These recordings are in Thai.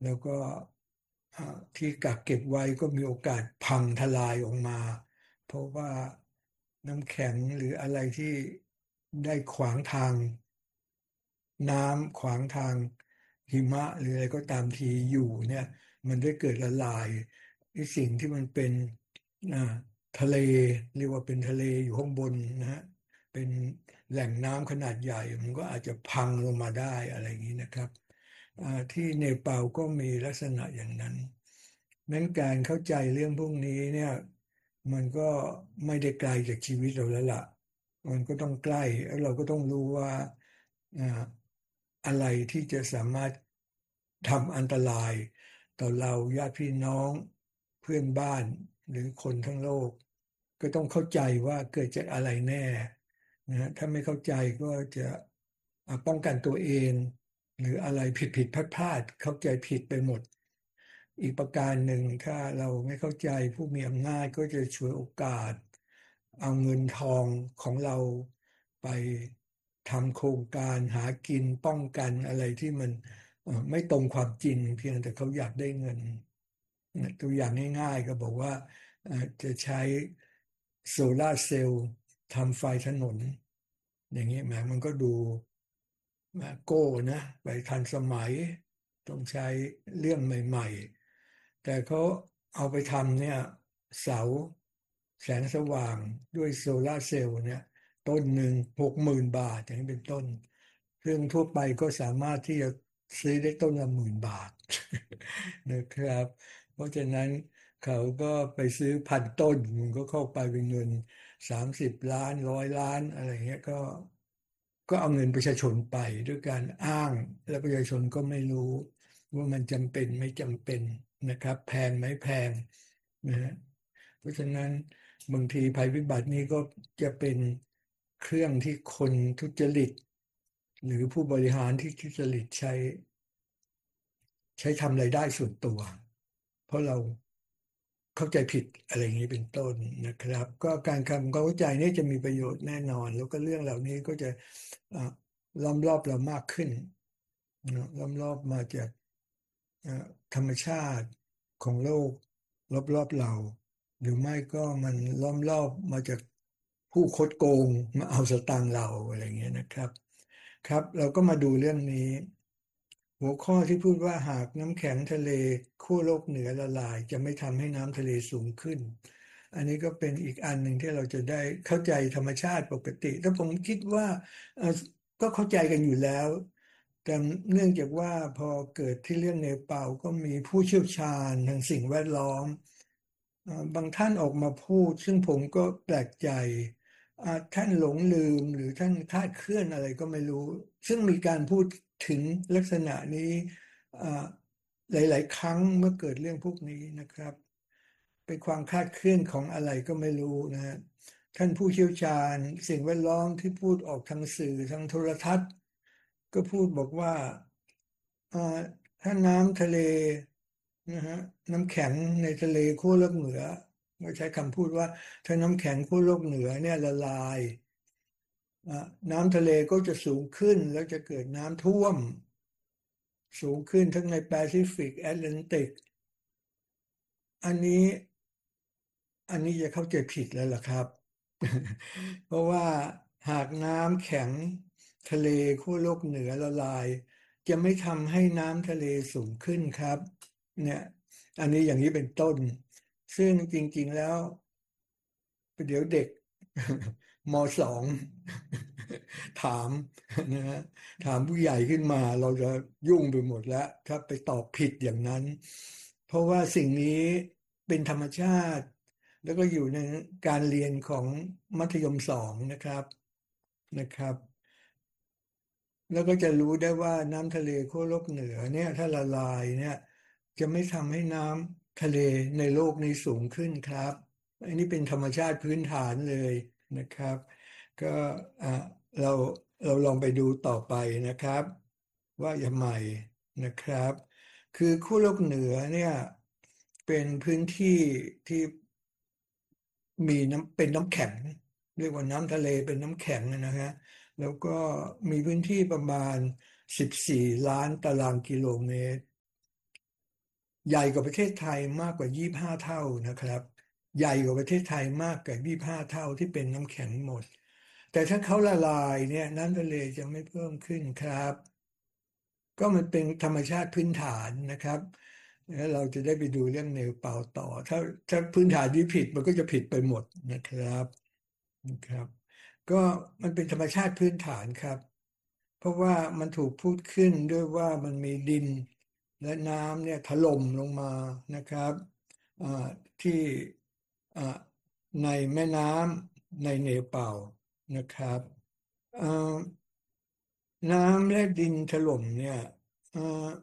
แล้วก็อ่าที่กักเก็บไว้ก็มีโอกาสพังทลายออกมาเพราะว่าน้ำแข็งหรืออะไรที่ได้ขวางทางน้ำขวางทางหิมะหรืออะไรก็ตามทีอยู่เนี่ยมันได้เกิดละลายไอ้สิ่งที่มันเป็นอ่าทะเลเรียกว่าเป็นทะเลอยู่ข้างบนนะฮะเป็นแหล่งน้ำขนาดใหญ่มันก็อาจจะพังลงมาได้อะไรอย่างนี้นะครับที่เนปาลก็มีลักษณะอย่างนั้นนั้นการเข้าใจเรื่องพวกนี้เนี่ยมันก็ไม่ได้ไกลจากชีวิตเราแล้วล่ะมันก็ต้องใกล้แล้วเราก็ต้องรู้ว่า อ่าอะไรที่จะสามารถทำอันตรายต่อเราญาติพี่น้องเพื่อนบ้านหรือคนทั้งโลกก็ต้องเข้าใจว่าเกิดจากอะไรแน่นะฮะถ้าไม่เข้าใจก็จะป้องกันตัวเองหรืออะไรผิดพลาดพลาดเข้าใจผิดไปหมดอีกประการหนึ่งถ้าเราไม่เข้าใจผู้มีอำนาจก็จะฉวยโอกาสเอาเงินทองของเราไป ทำโครงการหากินป้องกันอะไรที่มันไม่ตรงความจริงเพียงแต่เขาอยากได้เงินตัวอย่างง่ายๆก็บอกว่าเอ่อจะใช้โซลาร์เซลล์ทำไฟถนนอย่างนี้แหมมันก็ดูโก้นะไปทันสมัยต้องใช้เรื่องใหม่ๆแต่เขาเอาไปทำเนี่ยเสาแสงสว่างด้วยโซลาร์เซลล์เนี่ย ต้นหนึ่ง60,000 บาทอย่างนี้เป็นต้นซึ่งทั่วไปก็สามารถที่จะซื้อได้ต้นละ10,000 บาทนะครับเพราะฉะนั้นเขาก็ไปซื้อ1,000 ต้นมันก็เข้าไปเป็นเงิน30 ล้าน100 ล้านอะไรเงี้ยก็เอาเงินประชาชนไปด้วยการอ้างและประชาชนก็ไม่รู้ว่ามันจำเป็นไม่จำเป็นนะครับแพงไหมแพงนะฮะ เพราะฉะนั้นบางทีภัยพิบัตินี้ก็จะเป็นเครื่องที่คนทุจริตหรือผู้บริหารที่ทุจริตใช้ทำรายได้ส่วนตัวเพราะเราเข้าใจผิดอะไรอย่างนี้เป็นต้นนะครับก็การทำความเข้าใจนี้จะมีประโยชน์แน่นอนแล้วก็เรื่องเหล่านี้ก็จะอ่าล้อมรอบเรามากขึ้นนะล้อมรอบมาจากอ่าธรรมชาติของโลกรอบๆเรา หรือไม่ก็มันล้อมรอบมาจากผู้คดโกงมาเอาสตางค์เราอะไรเงี้ยนะครับครับเราก็มาดูเรื่องนี้หัวข้อที่พูดว่าหากน้ำแข็งทะเลขั้วโลกเหนือละลายจะไม่ทำให้น้ำทะเลสูงขึ้นอันนี้ก็เป็นอีกอันหนึ่งที่เราจะได้เข้าใจธรรมชาติปกติแต่ผมคิดว่าเอ่อก็เข้าใจกันอยู่แล้วแต่เนื่องจากว่าพอเกิดที่เรื่องเนปาลก็มีผู้เชี่ยวชาญทางสิ่งแวดล้อม บางท่านออกมาพูดซึ่งผมก็แปลกใจท่านหลงลืมหรือท่านคลาดเคลื่อนอะไรก็ไม่รู้ซึ่งมีการพูดถึงลักษณะนี้อ่าหลายๆครั้งเมื่อเกิดเรื่องพวกนี้นะครับเป็นความคลาดเคลื่อนของอะไรก็ไม่รู้นะฮะท่านผู้เชี่ยวชาญสิ่งแวดล้อมที่พูดออกทางสื่อทางโทรทัศน์ก็พูดบอกว่าอ่าถ้าน้ำทะเล นะฮะน้ำแข็งในทะเลขั้วโลกเหนือก็ใช้คำพูดว่าถ้าน้ำแข็งขั้วโลกเหนือเนี่ยละลายอ่ะน้ำทะเลก็จะสูงขึ้นแล้วจะเกิดน้ำท่วมสูงขึ้นทั้งในแปซิฟิกแอตแลนติกอันนี้จะเข้าใจผิดแล้วล่ะครับเพราะว่าหากน้ำแข็งทะเลขั้วโลกเหนือละลายจะไม่ทำให้น้ำทะเลสูงขึ้นครับเนี่ยอันนี้อย่างนี้เป็นต้น ซึ่งจริงๆแล้วเดี๋ยวเด็กม.2ถามนะฮะถามผู้ใหญ่ขึ้นมาเราจะยุ่งไปหมดแล้วถ้าไปตอบผิดอย่างนั้นเพราะว่าสิ่งนี้เป็นธรรมชาติแล้วก็อยู่ในการเรียนของมัธยม 2นะครับแล้วก็จะรู้ได้ว่าน้ำทะเลขั้วโลกเหนือเนี่ยถ้าละลายเนี่ยจะไม่ทำให้น้ำทะเลในโลกนี้สูงขึ้นครับอันนี้เป็นธรรมชาติพื้นฐานเลยนะครับก็อ่ะเราลองไปดูต่อไปนะครับว่าอย่างไรนะครับคือขั้วโลกเหนือเนี่ยเป็นพื้นที่ที่ มีเป็นน้ำแข็งเรียกว่าน้ำทะเลเป็นน้ำแข็งนะฮะแล้วก็มีพื้นที่ประมาณ14 ล้านตารางกิโลเมตรใหญ่กว่าประเทศไทยมากกว่า25เท่านะครับใหญ่กว่าประเทศไทยมากกว่า25เท่าที่เป็นน้ำแข็งหมดแต่ถ้าเขาละลายเนี่ยน้ำทะเลจะไม่เพิ่มขึ้นครับก็มันเป็นธรรมชาติพื้นฐานนะครับแล้วเราจะได้ไปดูเรื่องเนลเปาต่อถ้าพื้นฐานนี้ผิดมันก็จะผิดไปหมดนะครับก็มันเป็นธรรมชาติพื้นฐานครับเพราะว่ามันถูกพูดขึ้นด้วยว่ามันมีดินและน้ำเนี่ยถล่มลงมานะครับอ่าที่อ่าในแม่น้ำในเนปาลนะครับอ่าน้ำและดินถล่มเนี่ยอ่า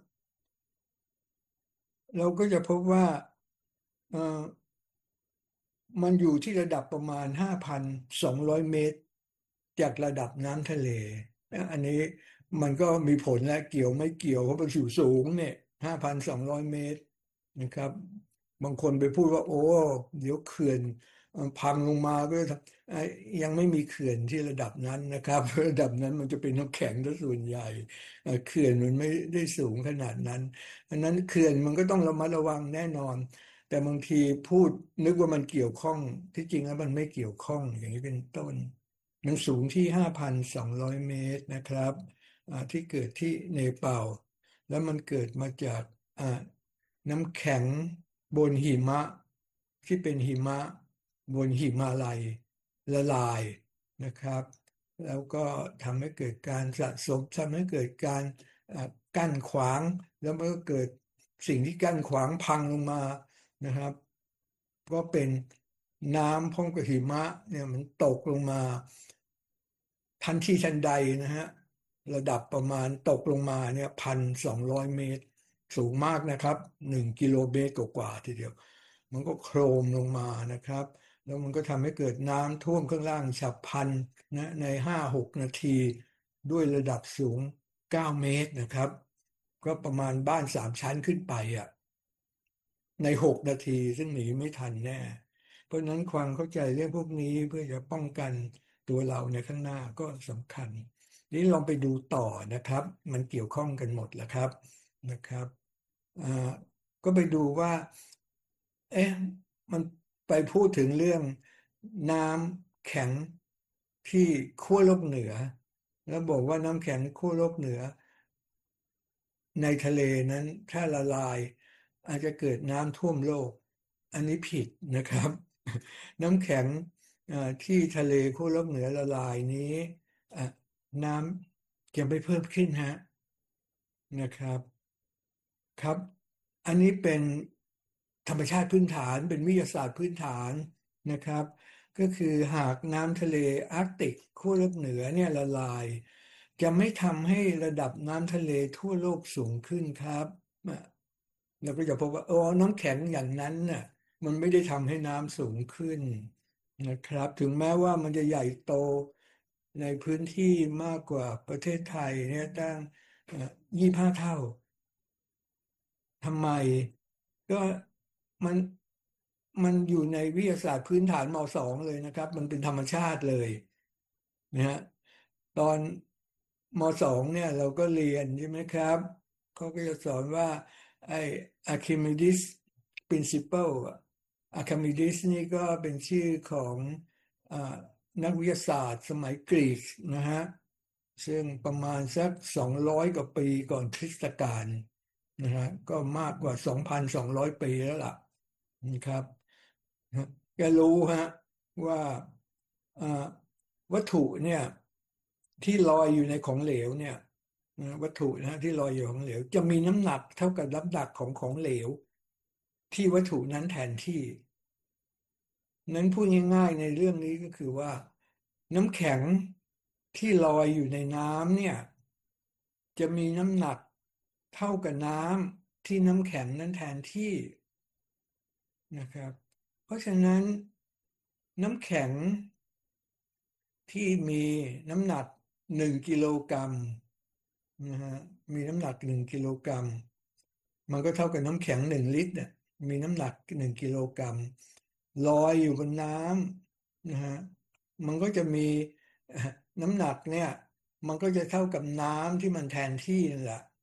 เราก็จะพบว่าเอ่อ มันอยู่ที่ระดับประมาณ5,200 เมตรจากระดับน้ำทะเลอันนี้มันก็มีผลและเกี่ยวไม่เกี่ยวเพราะมันอยู่สูงเนี่ย5,200 เมตรนะครับบางคนไปพูดว่าโอ้เดี๋ยวเขื่อนพังลงมาก็เอ่อยังไม่มีเขื่อนที่ระดับนั้นนะครับระดับนั้นมันจะเป็นน้ำแข็งซะส่วนใหญ่เขื่อนมันไม่ได้สูงขนาดนั้นอันนั้นเขื่อนมันก็ต้องระมัดระวังแน่นอน แต่บางทีพูดนึกว่ามันเกี่ยวข้องที่จริงแล้วมันไม่เกี่ยวข้องอย่างนี้เป็นต้นมันสูงที่5,200 เมตรนะครับที่เกิดที่เนปาลแล้วมันเกิดมาจากอ่าน้ำแข็งบนหิมะที่เป็นหิมะบนหิมาลัยละลายนะครับแล้วก็ทำให้เกิดการสะสมทำให้เกิดการอ่ากั้นขวางแล้วมันก็เกิดสิ่งที่กั้นขวางพังลงมา นะครับก็เป็นน้ำพร้อมกับหิมะเนี่ยมันตกลงมาทันทีทันใดนะฮะระดับประมาณตกลงมาเนี่ย1,200 เมตรสูงมากนะครับ1 กิโลเมตรกว่าๆทีเดียวมันก็โครมลงมานะครับแล้วมันก็ทำให้เกิดน้ำท่วมข้างล่างฉับพลันนะใน5-6 นาทีด้วยระดับสูง9 เมตรนะครับก็ประมาณบ้าน3 ชั้นขึ้นไปอ่ะ ใน6 นาทีซึ่งหนีไม่ทันแน่เพราะฉะนั้นความเข้าใจเรื่องพวกนี้เพื่อจะป้องกันตัวเราในข้างหน้าก็สำคัญนี้ลองไปดูต่อนะครับมันเกี่ยวข้องกันหมดแหละครับนะครับอ่าก็ไปดูว่าเอ๊ะมันไปพูดถึงเรื่องน้ำแข็งที่ขั้วโลกเหนือแล้วบอกว่าน้ำแข็งขั้วโลกเหนือ ในทะเลนั้นถ้าละลายอาจจะเกิดน้ำท่วมโลกอันนี้ผิดนะครับน้ำแข็งที่ทะเลขั้วโลกเหนือละลายนี้อ่ะน้ำจะไม่เพิ่มขึ้นฮะนะครับครับอันนี้เป็นธรรมชาติพื้นฐานเป็นวิทยาศาสตร์พื้นฐานนะครับก็คือหากน้ำทะเลอาร์กติกขั้วโลกเหนือเนี่ยละลายจะไม่ทำให้ระดับน้ำทะเลทั่วโลกสูงขึ้นครับเราก็จะพบว่าอ๋อน้ำแข็งอย่างนั้นน่ะมันไม่ได้ทำให้น้ำสูงขึ้นนะครับถึงแม้ว่ามันจะใหญ่โตในพื้นที่มากกว่าประเทศไทยเนี่ยตั้ง25 เท่า ทำไมก็มันมันอยู่ในวิทยาศาสตร์พื้นฐานม.2เลยนะครับมันเป็นธรรมชาติเลยนะฮะตอนม.2เนี่ยเราก็เรียนใช่ไหมครับเขาก็จะสอนว่าไอ้ Archimedes Principle อะ Archimedes นี่ก็เป็นชื่อของอ่านักวิทยาศาสตร์สมัยกรีกนะฮะซึ่งประมาณสัก200 กว่าปีก่อนคริสตกาล นะฮะก็มากกว่า2,200 ปีแล้วล่ะนะครับนะแกรู้ฮะว่าอ่าวัตถุเนี่ยที่ลอยอยู่ในของเหลวเนี่ยวัตถุนะฮะที่ลอยอยู่ของเหลวจะมีน้ำหนักเท่ากับน้ำหนักของของเหลวที่วัตถุนั้นแทนที่นั้นพูดง่ายๆในเรื่องนี้ก็คือว่าน้ำแข็งที่ลอยอยู่ในน้ำเนี่ย จะมีน้ำหนักเท่ากับน้ำที่น้ำแข็งนั้นแทนที่นะครับเพราะฉะนั้นน้ำแข็งที่มีน้ำหนัก1 กิโลกรัมนะฮะมีน้ำหนัก1 กิโลกรัมมันก็เท่ากับน้ำแข็ง1 ลิตรเนี่ยมีน้ำหนัก1 กิโลกรัมลอยอยู่บนน้ำนะฮะมันก็จะมีเอ่อน้ำหนักเนี่ยมันก็จะเท่ากับน้ำที่มันแทนที่นั่นแหละ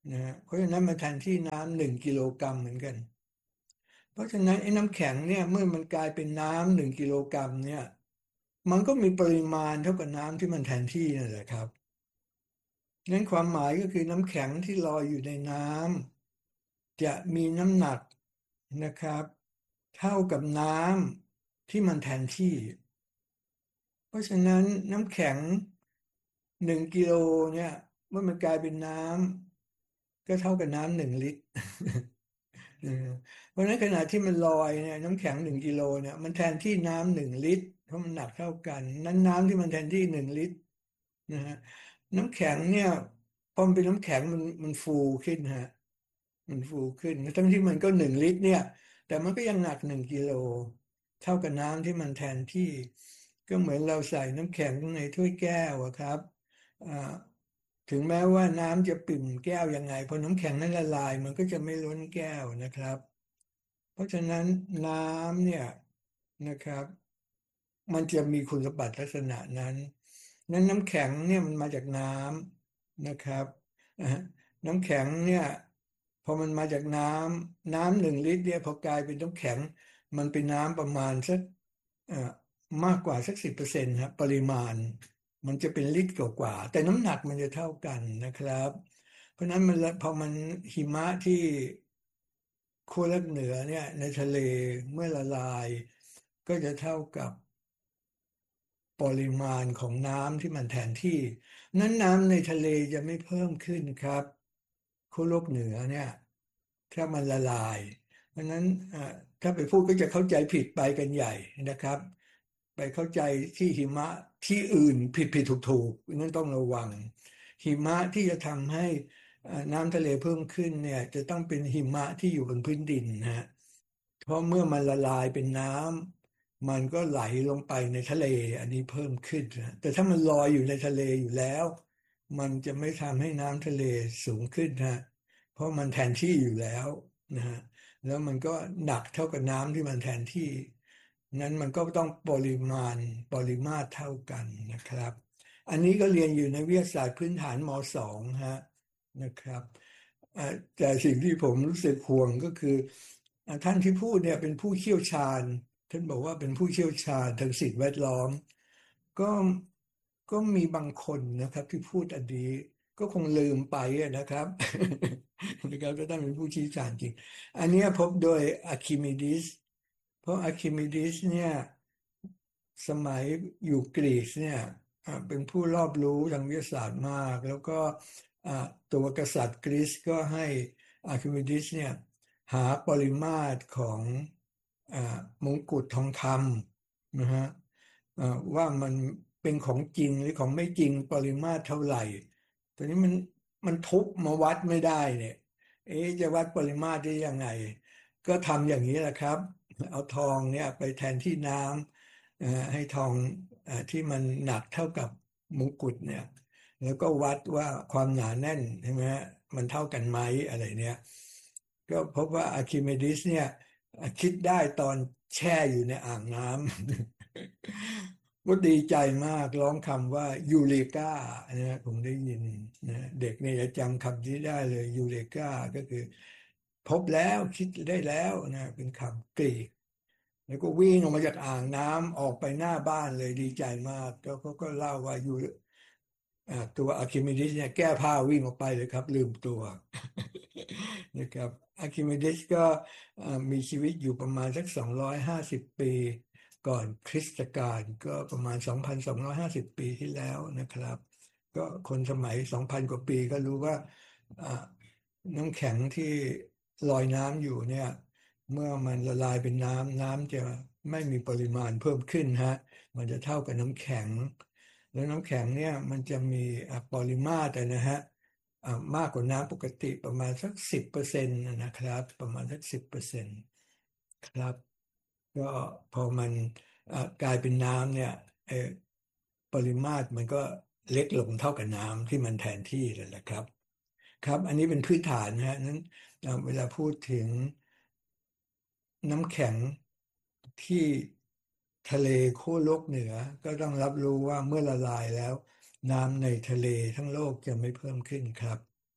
นะฮะเพราะฉะนั้นมันแทนที่น้ำ1 กิโลกรัมเหมือนกันเพราะฉะนั้นไอ้น้ำแข็งเนี่ยเมื่อมันกลายเป็นน้ำ1 กิโลกรัมเนี่ยมันก็มีปริมาณเท่ากับน้ำที่มันแทนที่นั่นแหละครับงั้นความหมายก็คือน้ำแข็งที่ลอยอยู่ในน้ำจะมีน้ำหนักนะครับเท่ากับน้ำที่มันแทนที่ เพราะฉะนั้นน้ำแข็ง1 กิโลเนี่ยเมื่อมันกลายเป็นน้ำก็เท่ากับน้ำ1 ลิตรเออเพราะฉะนั้นขณะที่มันลอยเนี่ยน้ำแข็ง1 กิโลเนี่ยมันแทนที่น้ำ1 ลิตรเพราะมันหนักเท่ากันนั้นน้ำที่มันแทนที่1 ลิตรนะฮะน้ำแข็งเนี่ยพอมันเป็นน้ำแข็งมันฟูขึ้นฮะมันฟูขึ้นทั้งที่มันก็1 ลิตรเนี่ยแต่มันก็ยังหนัก1 กิโลเท่ากับน้ำที่มันแทนที่ก็เหมือนเราใส่น้ำแข็งในถ้วยแก้วอะครับอ่าถึงแม้ว่าน้ำจะปิ่มแก้วยังไงพอน้ำแข็งนั้นละลายมันก็จะไม่ล้นแก้วนะครับเพราะฉะนั้นน้ำเนี่ยนะครับ มันจะมีคุณสมบัติลักษณะนั้นนั้นน้ำแข็งเนี่ยมันมาจากน้ำนะครับนะฮะน้ำแข็งเนี่ยพอมันมาจากน้ำ1 ลิตรเนี่ยพอกลายเป็นน้ำแข็งมันเป็นน้ำประมาณสักเอ่อมากกว่าสัก10%ครับปริมาณมันจะเป็นลิตรกว่าๆแต่น้ำหนักมันจะเท่ากันนะครับเพราะฉะนั้นมันพอมันหิมะที่ขั้วโลกเหนือเนี่ยในทะเลเมื่อละลายก็จะเท่ากับ ปริมาณของน้ำที่มันแทนที่นั้นน้ำในทะเลจะไม่เพิ่มขึ้นครับขั้วโลกเหนือเนี่ยถ้ามันละลายเพราะฉะนั้นถ้าไปพูดก็จะเข้าใจผิดไปกันใหญ่นะครับไปเข้าใจที่หิมะที่อื่นผิดถูกนั่นต้องระวังหิมะที่จะทำให้น้ำทะเลเพิ่มขึ้นเนี่ยจะต้องเป็นหิมะที่อยู่บนพื้นดินนะฮะ เพราะเมื่อมันละลายเป็นน้ำมันก็ไหลลงไปในทะเลอันนี้เพิ่มขึ้นนะแต่ถ้ามันลอยอยู่ในทะเลอยู่แล้วมันจะไม่ทำให้น้ำทะเลสูงขึ้นนะเพราะมันแทนที่อยู่แล้วนะฮะแล้วมันก็หนักเท่ากับน้ำที่มันแทนที่นั้นมันก็ต้องปริมาตรเท่ากันนะครับอันนี้ก็เรียนอยู่ในวิทยาศาสตร์พื้นฐานม.2ฮะนะครับเอ่อแต่สิ่งที่ผมรู้สึกห่วงก็คือ ท่านที่พูดเนี่ยเป็นผู้เชี่ยวชาญท่านบอกว่าเป็นผู้เชี่ยวชาญทางสิ่งแวดล้อมก็ก็มีบางคนนะครับที่พูดอันนี้ก็คงลืมไปอะนะครับนะครับก็ต้องเป็นผู้เชี่ยวชาญจริงอันเนี้ยพบโดยอะคิมิดิสเพราะอะคิมิดิสเนี่ยสมัยอยู่กรีซเนี่ยเป็นผู้รอบรู้ทางวิทยาศาสตร์มากแล้วก็อ่าตัวกษัตริย์กรีซก็ให้อะคิมิดิสเนี่ย หาปริมาตรของอ่ามงกุฎทองคำนะฮะอ่าว่ามันเป็นของจริงหรือของไม่จริงปริมาตรเท่าไหร่ตอนนี้มันทุบมาวัดไม่ได้เนี่ยจะวัดปริมาตรได้ยังไงก็ทำอย่างนี้แหละครับเอาทองเนี่ยไปแทนที่น้ำให้ทองที่มันหนักเท่ากับมงกุฎเนี่ยแล้วก็วัดว่าความหนาแน่นใช่ไหมฮะมันเท่ากันไหมอะไรเนี่ย ก็พบว่าอะคิเมดิสเนี่ยคิดได้ตอนแช่อยู่ในอ่างน้ำก็ดีใจมากร้องคำว่ายูเรกานะผมได้ยินนะเด็กเนี่ยจะจำคำนี้ได้เลยยูเรกาก็คือพบแล้วคิดได้แล้วนะเป็นคำกรีกแล้วก็วิ่งออกมาจากอ่างน้ำออกไปหน้าบ้านเลยดีใจมากแล้วเขาก็เล่าว่าตัวอะคิมิดิสเนี่ยแก้ผ้าวิ่งออกไปเลยครับลืมตัวนะครับอะคิมิดิสก็มีชีวิตอยู่ประมาณสัก250 ปีก่อนคริสตกาลก็ประมาณ2,250 ปีที่แล้วนะครับก็คนสมัย2,000 กว่าปีก็รู้ว่าอ่าน้ำแข็งที่ลอยน้ำอยู่เนี่ยเมื่อมันละลายเป็นน้ำจะไม่มีปริมาณเพิ่มขึ้นฮะมันจะเท่ากับน้ำแข็ง แล้วน้ำแข็งเนี่ยมันจะมีปริมาตรนะฮะมากกว่าน้ำปกติประมาณสัก10%นะครับประมาณสัก10%ครับก็พอมันกลายเป็นน้ำเนี่ยเอ่อปริมาตรมันก็เล็กลงเท่ากับน้ำที่มันแทนที่เลยแหละครับครับอันนี้เป็นพื้นฐานนะฮะนั้นเวลาพูดถึงน้ำแข็งที่ทะเลขั้วโลกเหนือก็ต้องรับรู้ว่าเมื่อละลายแล้วน้ำในทะเลทั้งโลกจะไม่เพิ่มขึ้นครับ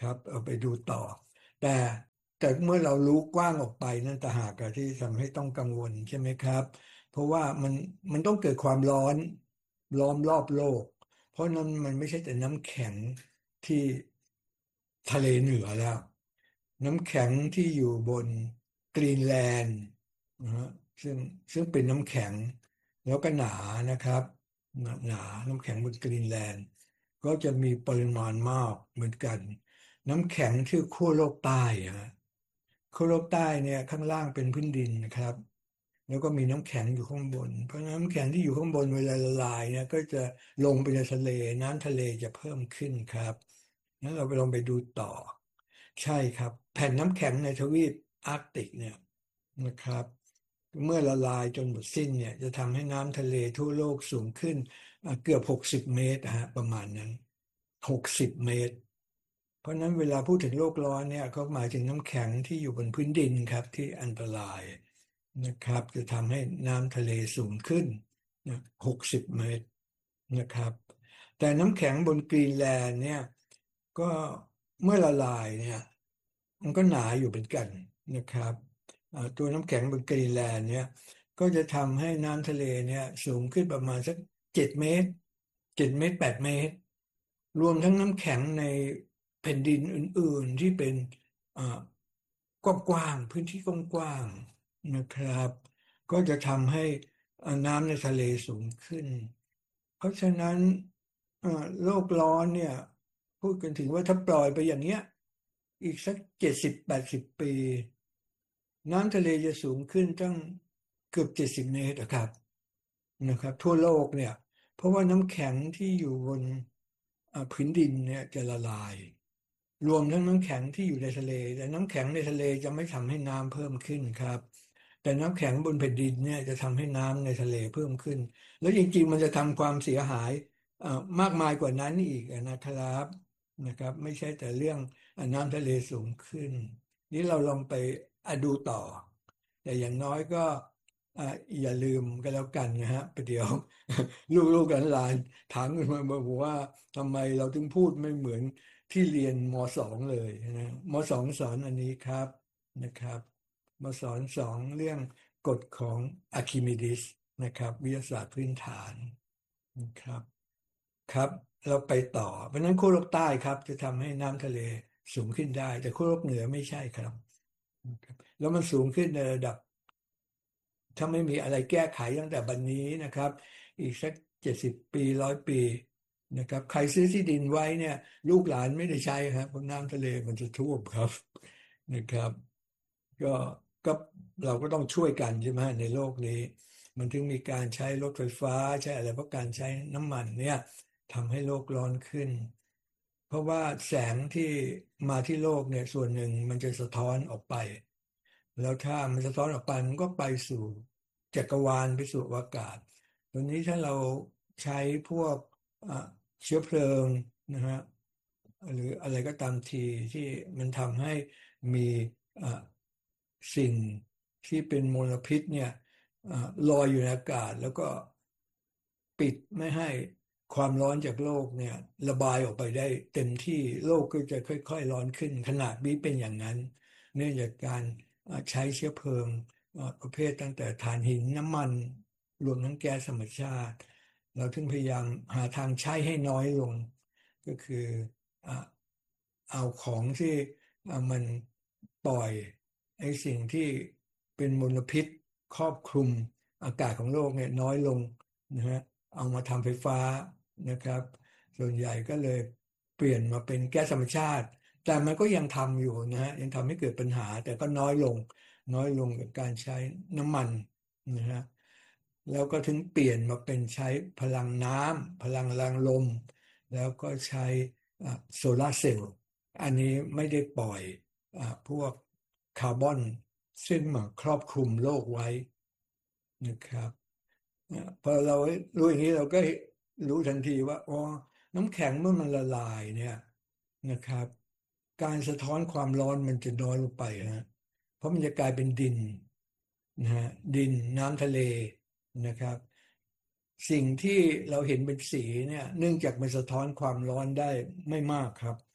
นะครับเอาไปดูต่อแต่แต่เมื่อเรารู้กว้างออกไปนั่นต่างหากอะที่ทำให้ต้องกังวลใช่ไหมครับเพราะว่ามันต้องเกิดความร้อนล้อมรอบโลกเพราะนั้นมันไม่ใช่แต่น้ำแข็งที่ทะเลเหนือแล้วน้ำแข็งที่อยู่บนกรีนแลนด์นะฮะซึ่งซึ่งเป็นน้ำแข็งแล้วก็หนานะครับหนาน้ำแข็งบนกรีนแลนด์ ก็จะมีปริมาณมากเหมือนกันน้ำแข็งที่ขั้วโลกใต้อะฮะขั้วโลกใต้เนี่ยข้างล่างเป็นพื้นดินนะครับแล้วก็มีน้ำแข็งอยู่ข้างบนเพราะน้ำแข็งที่อยู่ข้างบนเวลาละลายเนี่ยก็จะลงไปในทะเลน้ำทะเลจะเพิ่มขึ้นครับงั้นเราไปลองไปดูต่อใช่ครับแผ่นน้ำแข็งในทวีปอาร์กติกเนี่ยนะครับเมื่อละลายจนหมดสิ้นเนี่ยจะทำให้น้ำทะเลทั่วโลกสูงขึ้น เกือบ60 เมตรนะฮะประมาณนั้น60 เมตรเพราะฉะนั้นเวลาพูดถึงโลกร้อนเนี่ยเขาหมายถึงน้ำแข็งที่อยู่บนพื้นดินครับที่อันตรายนะครับจะทำให้น้ำทะเลสูงขึ้นนะ60 เมตรนะครับแต่น้ำแข็งบนกรีนแลนด์เนี่ยก็เมื่อละลายเนี่ยมันก็หนาอยู่เป็นกันนะครับตัวน้ำแข็งบนกรีนแลนด์เนี่ย ก็จะทำให้น้ำทะเลเนี่ยสูงขึ้นประมาณสัก7 เมตร7 เมตร8 เมตรรวมทั้งน้ำแข็งในแผ่นดินอื่นๆที่เป็นอ่ากว้างๆพื้นที่กว้างๆนะครับก็จะทำให้น้ำในทะเลสูงขึ้นเพราะฉะนั้นเอ่อโลกร้อนเนี่ยพูดกันถึงว่าถ้าปล่อยไปอย่างเนี้ยอีกสัก70-80 ปี น้ำทะเลจะสูงขึ้นตั้งเกือบ70 เมตรนะครับทั่วโลกเนี่ยเพราะว่าน้ำแข็งที่อยู่บนพื้นดินเนี่ยจะละลายรวมทั้งน้ำแข็งที่อยู่ในทะเลแต่น้ำแข็งในทะเลจะไม่ทำให้น้ำเพิ่มขึ้นครับแต่น้ำแข็งบนแผ่นดินเนี่ยจะทำให้น้ำในทะเลเพิ่มขึ้นแล้วจริงๆมันจะทำความเสียหายเอ่อมากมายกว่านั้นอีกนะครับไม่ใช่แต่เรื่องน้ำทะเลสูงขึ้น นี่เราลองไปดูต่อแต่อย่างน้อยก็อ่ะอย่าลืมกันแล้วกันนะฮะประเดี๋ยวลูกๆหลานๆถามกันมาบอกว่าทำไมเราถึงพูดไม่เหมือนที่เรียนม.2เลยนะม.2สอนอันนี้ครับนะครับม.2 สอนเรื่องกฎของอะคิมิดิสนะครับวิทยาศาสตร์พื้นฐานนะครับครับเราไปต่อเพราะฉะนั้นขั้วโลกใต้ครับจะทำให้น้ำทะเลสูงขึ้นได้แต่ขั้วโลกเหนือไม่ใช่ครับ ครับแล้วมันสูงขึ้นในระดับถ้าไม่มีอะไรแก้ไขตั้งแต่บัดนี้นะครับอีกสัก70 ปี100 ปีนะครับใครซื้อที่ดินไว้เนี่ยลูกหลานไม่ได้ใช้ครับเพราะน้ำทะเลมันจะท่วมครับนะครับก็ก็เราก็ต้องช่วยกันใช่ไหมในโลกนี้มันถึงมีการใช้รถไฟฟ้าใช้อะไรเพราะการใช้น้ำมันเนี่ยทำให้โลกร้อนขึ้นเพราะว่าแสงที่มาที่โลกเนี่ยส่วนหนึ่งมันจะสะท้อนออกไป แล้วถ้ามันสะท้อนออกไปมันก็ไปสู่จักรวาลไปสู่อวกาศตรงนี้ถ้าเราใช้พวกอ่ะเชื้อเพลิงนะฮะหรืออะไรก็ตามทีที่มันทำให้มีอ่ะสิ่งที่เป็นมลพิษเนี่ยอ่ะลอยอยู่ในอากาศแล้วก็ปิดไม่ให้ความร้อนจากโลกเนี่ยระบายออกไปได้เต็มที่โลกก็จะค่อยๆร้อนขึ้นขนาดนี้เป็นอย่างนั้น เนื่องจากการใช้เชื้อเพลิงประเภทตั้งแต่ถ่านหินน้ำมันรวมทั้งแก๊สธรรมชาติเราถึงพยายามหาทางใช้ให้น้อยลงก็คืออ่ะเอาของที่มันปล่อยไอ้สิ่งที่เป็นมลพิษครอบคลุมอากาศของโลกเนี่ยน้อยลงนะฮะเอามาทำไฟฟ้านะครับส่วนใหญ่ก็เลยเปลี่ยนมาเป็นแก๊สธรรมชาติ แต่มันก็ยังทำอยู่นะฮะยังทำให้เกิดปัญหาแต่ก็น้อยลงกับการใช้น้ำมันนะฮะแล้วก็ถึงเปลี่ยนมาเป็นใช้พลังน้ำพลังลมแล้วก็ใช้โซลาร์เซลล์อันนี้ไม่ได้ปล่อยพวกคาร์บอนซึ่งมาครอบคลุมโลกไว้นะครับพอเรารู้อย่างนี้เราก็รู้ทันทีว่าอ๋อน้ำแข็งเมื่อมันละลายเนี่ยนะครับการสะท้อนความร้อนมันจะน้อยลงไปฮะเพราะมันจะกลายเป็นดินนะฮะดินน้ำทะเลนะครับสิ่งที่เราเห็นเป็นสีเนี่ยเนื่องจากมันสะท้อนความร้อนได้ไม่มากครับ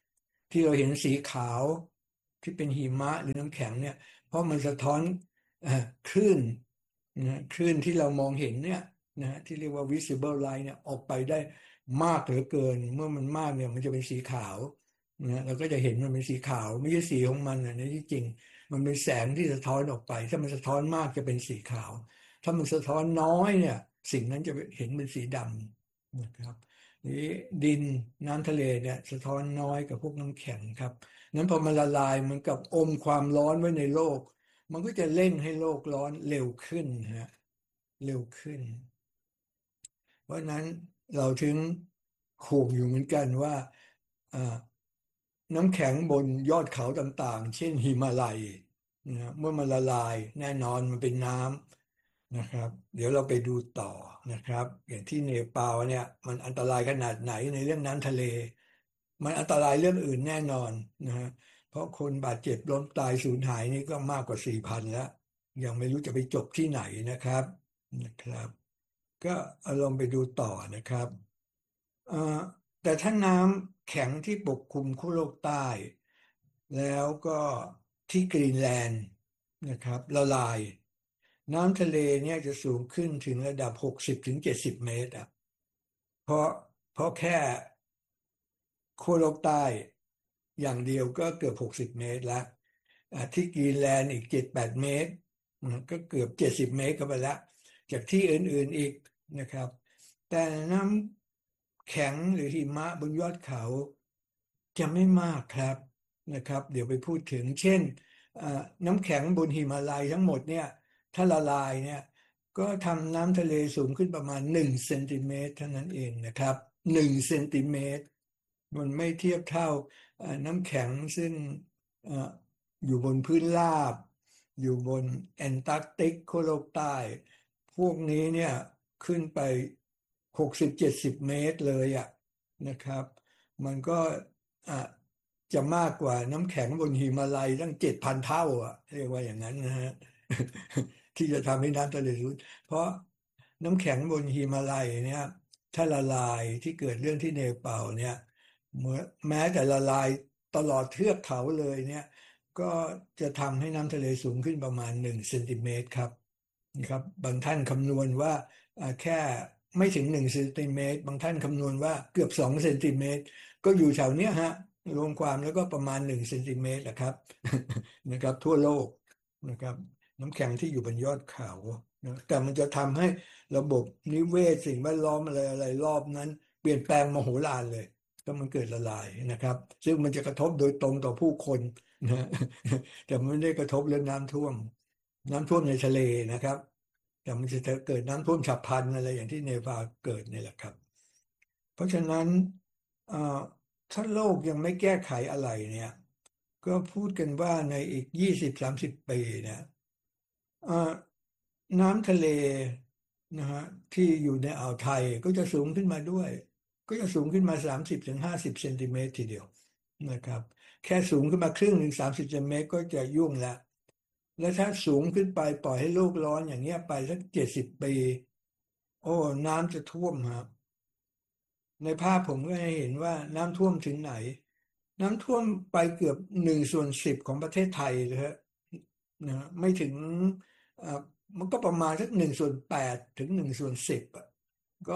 ที่เราเห็นสีขาวที่เป็นหิมะหรือน้ำแข็งเนี่ยเพราะมันสะท้อนเอ่อคลื่นคลื่นที่เรามองเห็นเนี่ยที่เรียกว่า visible light เนี่ยออกไปได้มากเหลือเกินเมื่อมันมากเนี่ยมันจะเป็นสีขาวเราก็จะเห็นมันเป็นสีขาวไม่ใช่สีของมันในที่จริงมันเป็นแสงที่สะท้อนออกไปถ้ามันสะท้อนมากจะเป็นสีขาวถ้ามันสะท้อนน้อยเนี่ยสิ่งนั้นจะเห็นเป็นสีดำนะครับ นี้ดินน้ำทะเลเนี่ยสะท้อนน้อยกับพวกน้ำแข็งครับนั้นพอมันละลายมันกับอมความร้อนไว้ในโลกมันก็จะเร่งให้โลกร้อนเร็วขึ้นฮะเร็วขึ้น เพราะฉะนั้นเราถึงขู่อยู่เหมือนกันว่าอ่าน้ำแข็งบนยอดเขาต่างๆเช่นหิมาลัยนะเมื่อมันละลายแน่นอนมันเป็นน้ำนะครับเดี๋ยวเราไปดูต่อนะครับอย่างที่เนปาลเนี่ยมันอันตรายขนาดไหนในเรื่องน้ำทะเลมันอันตรายเรื่องอื่นแน่นอนนะฮะเพราะคนบาดเจ็บล้มตายสูญหายนี่ก็มากกว่า4,000แล้วยังไม่รู้จะไปจบที่ไหนนะครับ ก็เอาลองไปดูต่อนะครับเอ่อแต่ถ้าน้ำแข็งที่ปกคลุมขั้วโลกใต้แล้วก็ที่กรีนแลนด์นะครับละลายน้ำทะเลเนี่ยจะสูงขึ้นถึงระดับ60 ถึง 70 เมตรอ่ะเพราะแค่ขั้วโลกใต้อย่างเดียวก็เกือบ60 เมตรแล้วที่กรีนแลนด์อีก7-8 เมตรก็เกือบ70 เมตรเข้าไปแล้วจากที่อื่นๆอีกนะครับ แต่น้ำแข็งหรือหิมะบนยอดเขาจะไม่มากครับนะครับเดี๋ยวไปพูดถึงเช่นเอ่อน้ำแข็งบนหิมาลัยทั้งหมดเนี่ยถ้าละลายเนี่ยก็ทำน้ำทะเลสูงขึ้นประมาณ1 เซนติเมตรเท่านั้นเองนะครับ1 เซนติเมตรมันไม่เทียบเท่าน้ำแข็งซึ่งเอ่ออยู่บนพื้นราบอยู่บนแอนตาร์กติกขั้วโลกใต้ พวกนี้เนี่ยขึ้นไป60-70 เมตรเลยอ่ะนะครับมันก็อ่ะจะมากกว่าน้ำแข็งบนหิมาลัยตั้ง7,000 เท่าอ่ะเรียกว่าอย่างนั้นนะฮะที่จะทำให้น้ำทะเลรุ้นเพราะน้ำแข็งบนหิมาลัยเนี่ยถ้าละลายที่เกิดเรื่องที่เนปาลเนี่ยเมื่อแม้แต่ละลายตลอดเทือกเขาเลยเนี่ยก็จะทำให้น้ำทะเลสูงขึ้นประมาณ1 เซนติเมตรครับ นะครับบางท่านคำนวณว่าแค่ไม่ถึง1 เซนติเมตรบางท่านคำนวณว่าเกือบ2 เซนติเมตรก็อยู่แถวเนี้ยฮะรวมความแล้วก็ประมาณ1 เซนติเมตรแหละครับนะครับทั่วโลกนะครับน้ำแข็งที่อยู่บนยอดเขานะแต่มันจะทำให้ระบบนิเวศสิ่งแวดล้อมอะไรรอบนั้นเปลี่ยนแปลงมโหฬารเลยก็มันเกิดละลายนะครับซึ่งมันจะกระทบโดยตรงต่อผู้คนนะแต่มันไม่ได้กระทบเรื่องน้ำท่วม น้ำท่วมในทะเลนะครับแต่มันจะเกิดน้ำท่วมฉับพลันอะไรอย่างที่เนปาลเกิดนี่แหละครับเพราะฉะนั้นเอ่อถ้าโลกยังไม่แก้ไขอะไรเนี่ยก็พูดกันว่าในอีก20-30 ปีเนี่ยเอ่อน้ำทะเลนะฮะที่อยู่ในอ่าวไทยก็จะสูงขึ้นมาด้วยก็จะสูงขึ้นมา30-50 เซนติเมตรทีเดียวนะครับแค่สูงขึ้นมา1/2 30 เซนติเมตรก็จะยุ่งแล้ว แล้วถ้าสูงขึ้นไปปล่อยให้โลกร้อนอย่างเงี้ยไปสัก70 ปีโอ้น้ำจะท่วมครับในภาพผมก็ให้เห็นว่าน้ำท่วมถึงไหนน้ำท่วมไปเกือบ1/10ของประเทศไทยเลยฮะนะไม่ถึงอ่ามันก็ประมาณสัก1/8ถึง1/10อ่ะก็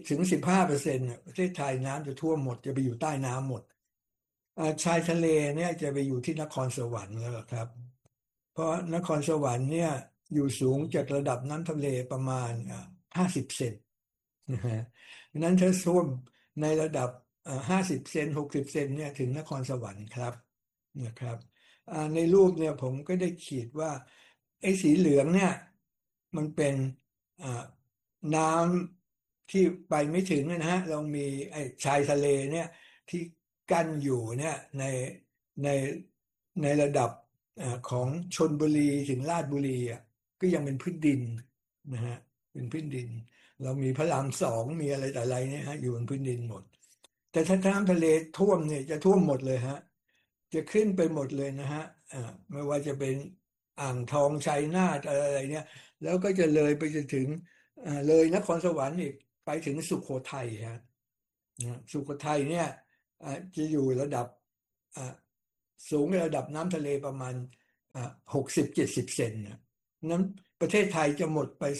10-15%เนี่ยประเทศไทยน้ำจะท่วมหมดจะไปอยู่ใต้น้ำหมดชายทะเลเนี่ยจะไปอยู่ที่นครสวรรค์แล้วครับ เพราะนครสวรรค์เนี่ยอยู่สูงจากระดับน้ำทะเลประมาณ50 เซนนะฮะดังนั้นถ้าท่วมในระดับ50 เซน60 เซนเนี่ยถึงนครสวรรค์ครับนะครับในรูปเนี่ยผมก็ได้ขีดว่าไอ้สีเหลืองเนี่ยมันเป็นอ่าน้ำที่ไปไม่ถึงนะฮะเรามีไอ้ชายทะเลเนี่ยที่กั้นอยู่เนี่ยในในระดับ ของชลบุรีถึงลาดบุรีก็ยังเป็นพื้นดินนะฮะเป็นพื้นดินเรามีพระราม2มีอะไรแต่อะไรเนี่ยฮะอยู่บนพื้นดินหมดแต่ถ้าน้ำทะเลท่วมเนี่ยจะท่วมหมดเลยฮะจะขึ้นไปหมดเลยนะฮะอ่าไม่ว่าจะเป็นอ่างทองชัยนาทอะไรเนี่ยแล้วก็จะเลยไปจนถึงเลยนครสวรรค์อีกไปถึงสุโขทัยฮะ นะสุโขทัยเนี่ยจะอยู่ระดับอ่าสูงในระดับน้ำทะเลประมาณอ่า60-70 เซนนะนั้นประเทศไทยจะหมดไป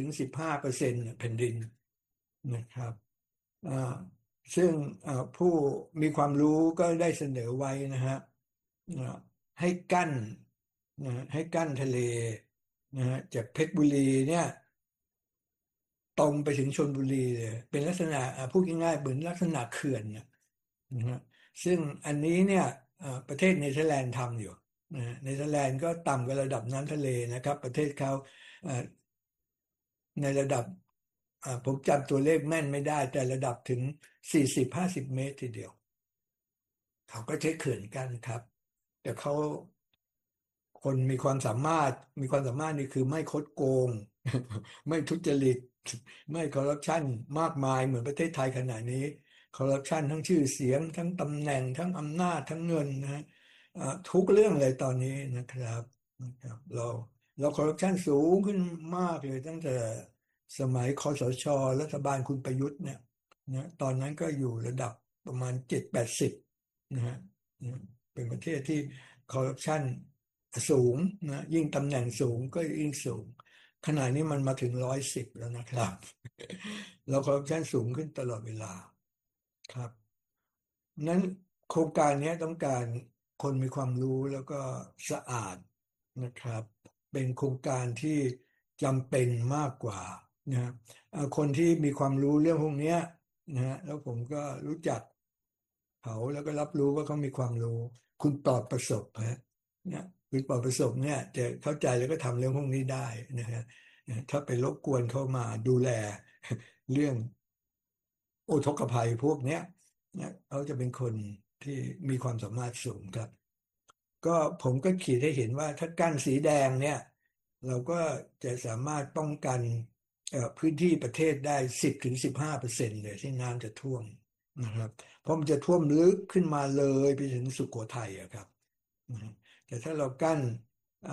10-15%แผ่นดินนะครับอ่าซึ่งผู้มีความรู้ก็ได้เสนอไว้นะฮะอ่าให้กั้นให้กั้นทะเลจากเพชรบุรีเนี่ย ตรงไปถึงชลบุรีเลยเป็นลักษณะพูดง่ายๆเหมือนลักษณะเขื่อนนะฮะซึ่งอันนี้เนี่ยประเทศเนเธอร์แลนด์ทำอยู่นะฮะเนเธอร์แลนด์ก็ต่ำกว่าระดับน้ำทะเลนะครับประเทศเขาเอ่อในระดับผมจำตัวเลขแม่นไม่ได้แต่ระดับถึง40-50 เมตรทีเดียวเขาก็ใช้เขื่อนกันครับแต่เขา คนมีความสามารถนี่คือไม่คดโกงไม่ทุจริตไม่คอร์รัปชันมากมายเหมือนประเทศไทยขณะนี้คอร์รัปชันทั้งชื่อเสียงทั้งตำแหน่งทั้งอำนาจทั้งเงินนะฮะทุกเรื่องเลยตอนนี้นะครับเราคอร์รัปชันสูงขึ้นมากเลยตั้งแต่สมัยคสชรัฐบาลคุณประยุทธ์เนี่ยนะตอนนั้นก็อยู่ระดับประมาณ7-80นะฮะ เป็นประเทศที่คอร์รัปชันสูงนะยิ่งตำแหน่งสูงก็ยิ่งสูงขณะนี้มันมาถึง110แล้วนะครับเราคอร์รัปชันสูงขึ้นตลอดเวลาครับนั้นโครงการนี้ต้องการคนมีความรู้แล้วก็สะอาดนะครับเป็นโครงการที่จำเป็นมากกว่านะคนที่มีความรู้เรื่องพวกเนี้ยนะฮะแล้วผมก็รู้จัก เขาแล้วก็รับรู้ว่าเขามีความรู้คุณปลอดประสบฮะเนี่ยคุณปลอดประสบเนี่ยจะเข้าใจแล้วก็ทำเรื่องพวกนี้ได้นะฮะถ้าไปรบกวนเขามาดูแลเรื่องอุทกภัยพวกเนี้ยเนี่ยเขาจะเป็นคนที่มีความสามารถสูงครับก็ผมก็ขีดให้เห็นว่าถ้ากั้นสีแดงเนี่ยเราก็จะสามารถป้องกันพื้นที่ประเทศได้10-15%เลยที่น้ำจะท่วม นะครับเพราะมันจะท่วมลึกขึ้นมาเลยไปถึงสุโขทัยอะครับนะฮะแต่ถ้าเรากั้นอ่า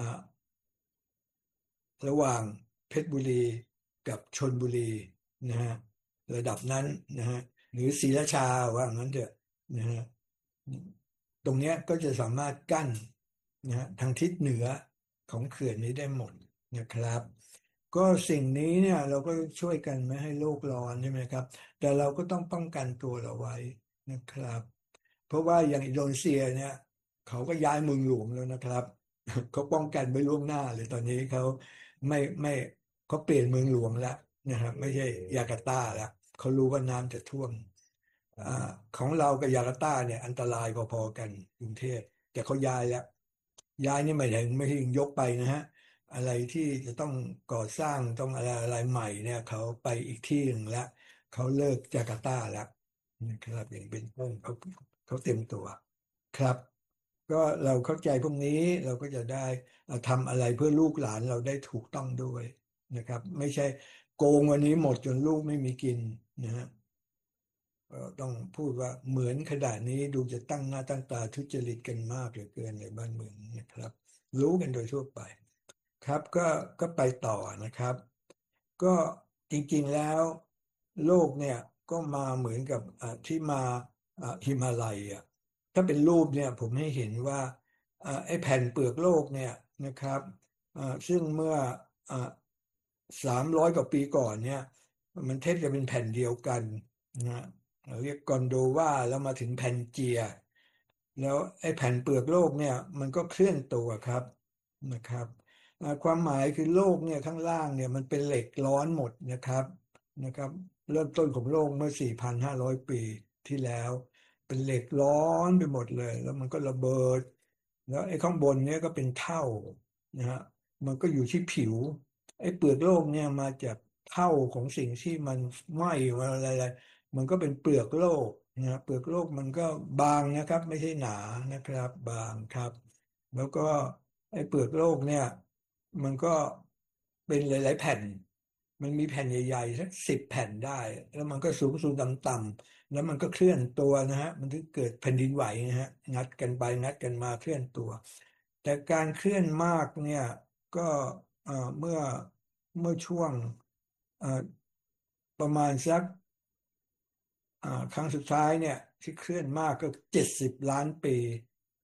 ระหว่างเพชรบุรีกับชลบุรีนะฮะระดับนั้นนะฮะหรือศรีราชาว่างั้นเถอะนะฮะตรงเนี้ยก็จะสามารถกั้นนะฮะทางทิศเหนือของเขื่อนนี้ได้หมดนะครับก็สิ่งนี้เนี่ยเราก็ช่วยกันไม่ให้โลกร้อนใช่ไหมครับแต่เราก็ต้องป้องกันตัวเราไว้ นะครับเพราะว่าอย่างอินโดนีเซียเนี่ยเขาก็ย้ายเมืองหลวงแล้วนะครับเขาป้องกันไว้ล่วงหน้าเลยตอนนี้เขาไม่เขาเปลี่ยนเมืองหลวงแล้วนะครับไม่ใช่จาการ์ตาแล้วเขารู้ว่าน้ำจะท่วมอ่าของเรากับจาการ์ตาเนี่ยอันตรายพอๆกันกรุงเทพแต่เขาย้ายแล้วย้ายนี่ไม่ถึงยกไปนะฮะอะไรที่จะต้องก่อสร้างต้องอะไรใหม่เนี่ยเขาไปอีกที่หนึ่งแล้วเขาเลิกจาการ์ตาแล้ว นะครับอย่างเป็นต้นเขาเต็มตัวครับก็เราเข้าใจพวกนี้เราก็จะได้ทำอะไรเพื่อลูกหลานเราได้ถูกต้องด้วยนะครับไม่ใช่โกงวันนี้หมดจนลูกไม่มีกินนะฮะต้องพูดว่าเหมือนขณะนี้ดูจะตั้งหน้าตั้งตาทุจริตกันมากเหลือเกินในบ้านเมืองนะครับรู้กันโดยทั่วไปครับก็ไปต่อนะครับก็จริงๆแล้วโลกเนี่ยก็มาเหมือนกับที่มาฮิมาลัยถ้าเป็นรูปเนี่ยผมให้เห็นว่าไอ้แผ่นเปลือกโลกเนี่ยนะครับซึ่งเมื่ออ่า300 กว่าปีก่อนเนี่ยมันแทบจะเป็นแผ่นเดียวกันนะเราเรียกกอนโดวาแล้วมาถึงแผ่นเจียแล้วไอ้แผ่นเปลือกโลกเนี่ยมันก็เคลื่อนตัวครับนะครับความหมายคือโลกเนี่ยข้างล่างเนี่ยมันเป็นเหล็กร้อนหมดนะครับเริ่มต้นของโลกเมื่อ4,500 ปีที่แล้วเป็นเหล็กร้อนไปหมดเลยแล้วมันก็ระเบิดแล้วไอ้ข้างบนเนี่ยก็เป็นเท่านะฮะมันก็อยู่ที่ผิวไอ้เปลือกโลกเนี่ยมาจากเท่าของสิ่งที่มันไหม้มาอะไรๆมันก็เป็นเปลือกโลกนะเปลือกโลกมันก็บางนะครับไม่ใช่หนานะครับบางครับแล้วก็ไอ้เปลือกโลกเนี่ยมันก็เป็นหลายๆแผ่นมันมีแผ่นใหญ่ๆสัก10 แผ่นได้แล้วมันก็สูงต่ำๆแล้วมันก็เคลื่อนตัวนะฮะมันถึงเกิดแผ่นดินไหวนะฮะงัดกันไปงัดกันมาเคลื่อนตัวแต่การเคลื่อนมากเนี่ยก็เอ่อเมื่อช่วงเอ่อประมาณสักครั้งสุดท้ายเนี่ยที่เคลื่อนมากก็70 ล้านปี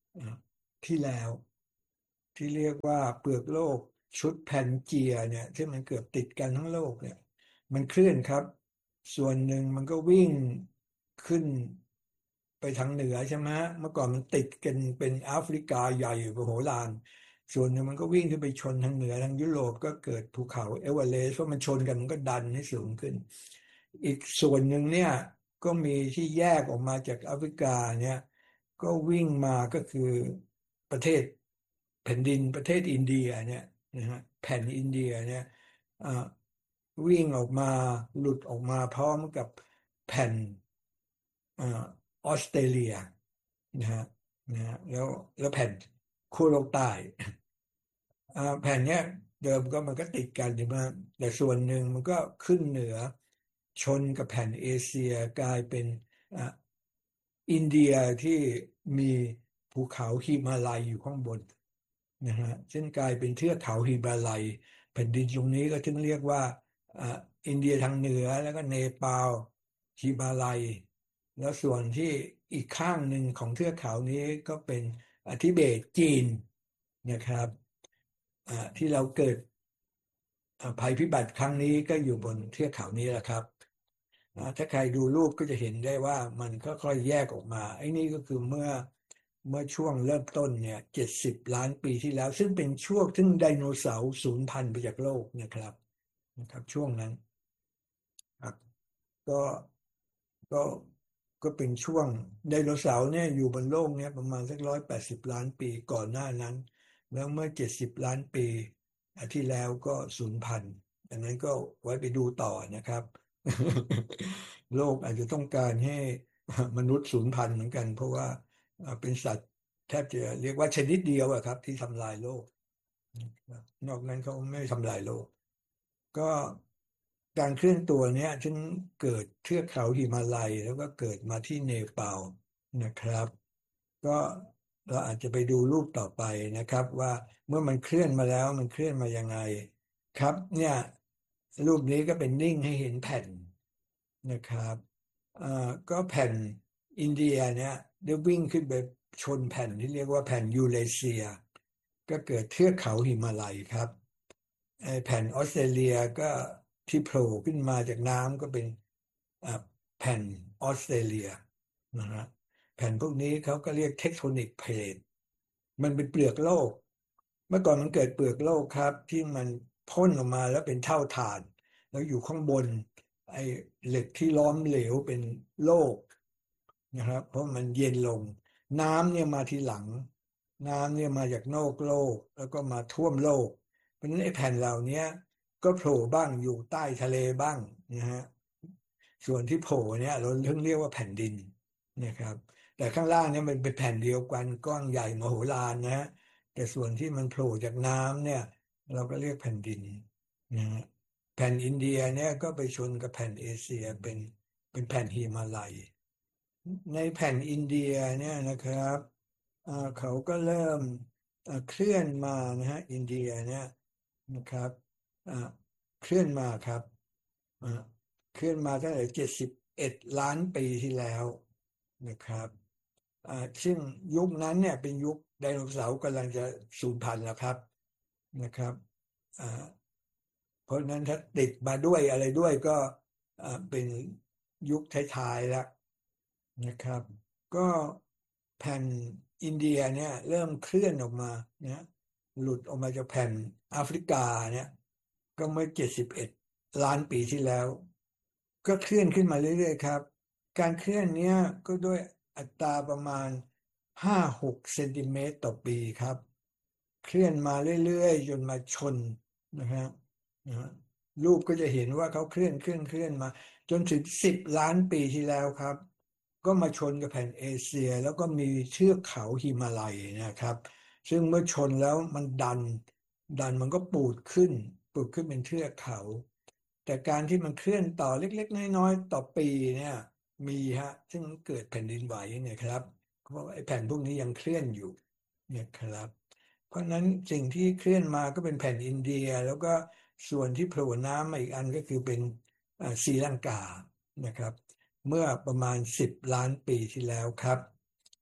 อ่าที่แล้วที่เรียกว่าเปลือกโลกชุดแผ่นเจียเนี่ยที่มันเกือบติดกันทั้งโลกเนี่ยมันเคลื่อนครับส่วนหนึ่งมันก็วิ่งขึ้นไปทางเหนือใช่ไหมเมื่อก่อนมันติดกันเป็นแอฟริกาใหญ่มโหฬารส่วนหนึ่งมันก็วิ่งขึ้นไปชนทางเหนือทางยุโรปก็เกิดภูเขาเอเวอเรสต์เพราะมันชนกันมันก็ดันให้สูงขึ้นอีกส่วนหนึ่งเนี่ยก็มีที่แยกออกมาจากแอฟริกาเนี่ย ก็วิ่งมาก็คือประเทศแผ่นดินประเทศอินเดียเนี่ยนะฮะแผ่นอินเดียเนี่ยอ่าวิ่งออกมาหลุดออกมาพร้อมกับแผ่นอ่าออสเตรเลียนะฮะแล้วแผ่นขั้วโลกใต้ แผ่นเนี้ยเดิมก็มันก็ติดกันใช่ไหมแต่ส่วนหนึ่งมันก็ขึ้นเหนือชนกับแผ่นเอเชียกลายเป็นอ่าอินเดียที่มีภูเขาฮิมาลัยอยู่ข้างบนนะฮะซึ่งกลายเป็นเทือกเขาฮิมาลัยแผ่นดินตรงนี้ก็จึงเรียกว่าอ่าอินเดียทางเหนือแล้วก็เนปาลฮิมาลัยแล้วส่วนที่อีกข้างหนึ่งของเทือกเขานี้ก็เป็นทิเบตจีนนะครับที่เราเกิดภัยพิบัติครั้งนี้ก็อยู่บนเทือกเขานี้แหละครับถ้าใครดูรูปก็จะเห็นได้ว่ามันค่อยๆแยกออกมาไอ้นี่ก็คือเมื่อช่วงเริ่มต้นเนี่ย70 ล้านปีที่แล้วซึ่งเป็นช่วงที่ไดโนเสาร์สูญพันธุ์ไปจากโลกนะครับช่วงนั้นครับก็ก็ก็เป็นช่วงไดโนเสาร์เนี่ยอยู่บนโลกเนี่ยประมาณสัก180 ล้านปีก่อนหน้านั้นแล้วเมื่อ70 ล้านปีที่แล้วก็สูญพันธุ์ดังนั้นก็ไว้ไปดูต่อนะครับโลกอาจจะต้องการให้มนุษย์สูญพันธุ์เหมือนกันเพราะว่าเป็นสัตว์แทบจะเรียกว่าชนิดเดียวอะครับที่ทำลายโลกนอกนั้นเขาไม่ทำลายโลก ก็การเคลื่อนตัวเนี้ยฉันเกิดเทือกเขาหิมาลัยแล้วก็เกิดมาที่เนปาลนะครับก็เราอาจจะไปดูรูปต่อไปนะครับว่าเมื่อมันเคลื่อนมาแล้วมันเคลื่อนมายังไงครับเนี่ยรูปนี้ก็เป็นนิ่งให้เห็นแผ่นนะครับเอ่อก็แผ่นอินเดียเนี่ยได้วิ่งขึ้นไปชนแผ่นที่เรียกว่าแผ่นยูเรเซียก็เกิดเทือกเขาหิมาลัยครับ ไอ้แผ่นออสเตรเลียก็ที่โผล่ขึ้นมาจากน้ำก็เป็นอ่าแผ่นออสเตรเลียนะฮะแผ่นพวกนี้เขาก็เรียกเทคโทนิกเพลทมันเป็นเปลือกโลกเมื่อก่อนมันเกิดเปลือกโลกครับที่มันพ่นออกมาแล้วเป็นเท่าฐานแล้วอยู่ข้างบนไอ้เหล็กที่ล้อมเหลวเป็นโลกนะครับเพราะมันเย็นลงน้ำเนี่ยมาทีหลังน้ำเนี่ยมาจากนอกโลกแล้วก็มาท่วมโลก เพราะฉะนั้นไอ้แผ่นเหล่านี้ก็โผล่บ้างอยู่ใต้ทะเลบ้างนะฮะส่วนที่โผล่เนี่ยเราเพิ่งเรียกว่าแผ่นดินนะครับแต่ข้างล่างเนี่ยมันเป็นแผ่นเดียวกันก้อนใหญ่มโหฬารนะฮะแต่ส่วนที่มันโผล่จากน้ำเนี่ยเราก็เรียกแผ่นดินนะฮะแผ่นอินเดียเนี่ยก็ไปชนกับแผ่นเอเชียเป็นแผ่นหิมาลัย ในแผ่นอินเดียเนี่ยนะครับเขาก็เริ่มเคลื่อนมานะฮะอินเดียเนี่ยนะครับอ่าเคลื่อนมาครับอ่าเคลื่อนมาตั้งแต่71 ล้านปีที่แล้วนะครับอ่าซึ่งยุคนั้นเนี่ยเป็นยุคไดโนเสาร์กำลังจะสูญพันธุ์แล้วครับนะครับอ่าเพราะฉะนั้นถ้าติดมาด้วยอะไรด้วยก็เป็นยุคท้ายๆแล้ว นะครับก็แผ่นอินเดียเนี่ยเริ่มเคลื่อนออกมาเนี่ยหลุดออกมาจากแผ่นแอฟริกาเนี่ยก็เมื่อ71 ล้านปีที่แล้วก็เคลื่อนขึ้นมาเรื่อยๆครับการเคลื่อนเนี้ยก็ด้วยอัตราประมาณ5-6 เซนติเมตรต่อปีครับเคลื่อนมาเรื่อยๆจนมาชนนะครับนะฮะรูปก็จะเห็นว่าเขาเคลื่อนมาจนถึง10 ล้านปีที่แล้วครับ ก็มาชนกับแผ่นเอเชียแล้วก็มีเทือกเขาหิมาลัยนะครับซึ่งเมื่อชนแล้วมันดันมันก็ปูดขึ้นเป็นเทือกเขาแต่การที่มันเคลื่อนต่อเล็กๆน้อยๆต่อปีเนี่ยมีฮะซึ่งเกิดแผ่นดินไหวเนี่ยครับเพราะว่าไอ้แผ่นพวกนี้ยังเคลื่อนอยู่เนี่ยครับเพราะฉะนั้นสิ่งที่เคลื่อนมาก็เป็นแผ่นอินเดียแล้วก็ส่วนที่โผล่น้ำมาอีกอันก็คือเป็นศรีลังกานะครับ เมื่อประมาณ10 ล้านปีที่แล้วครับ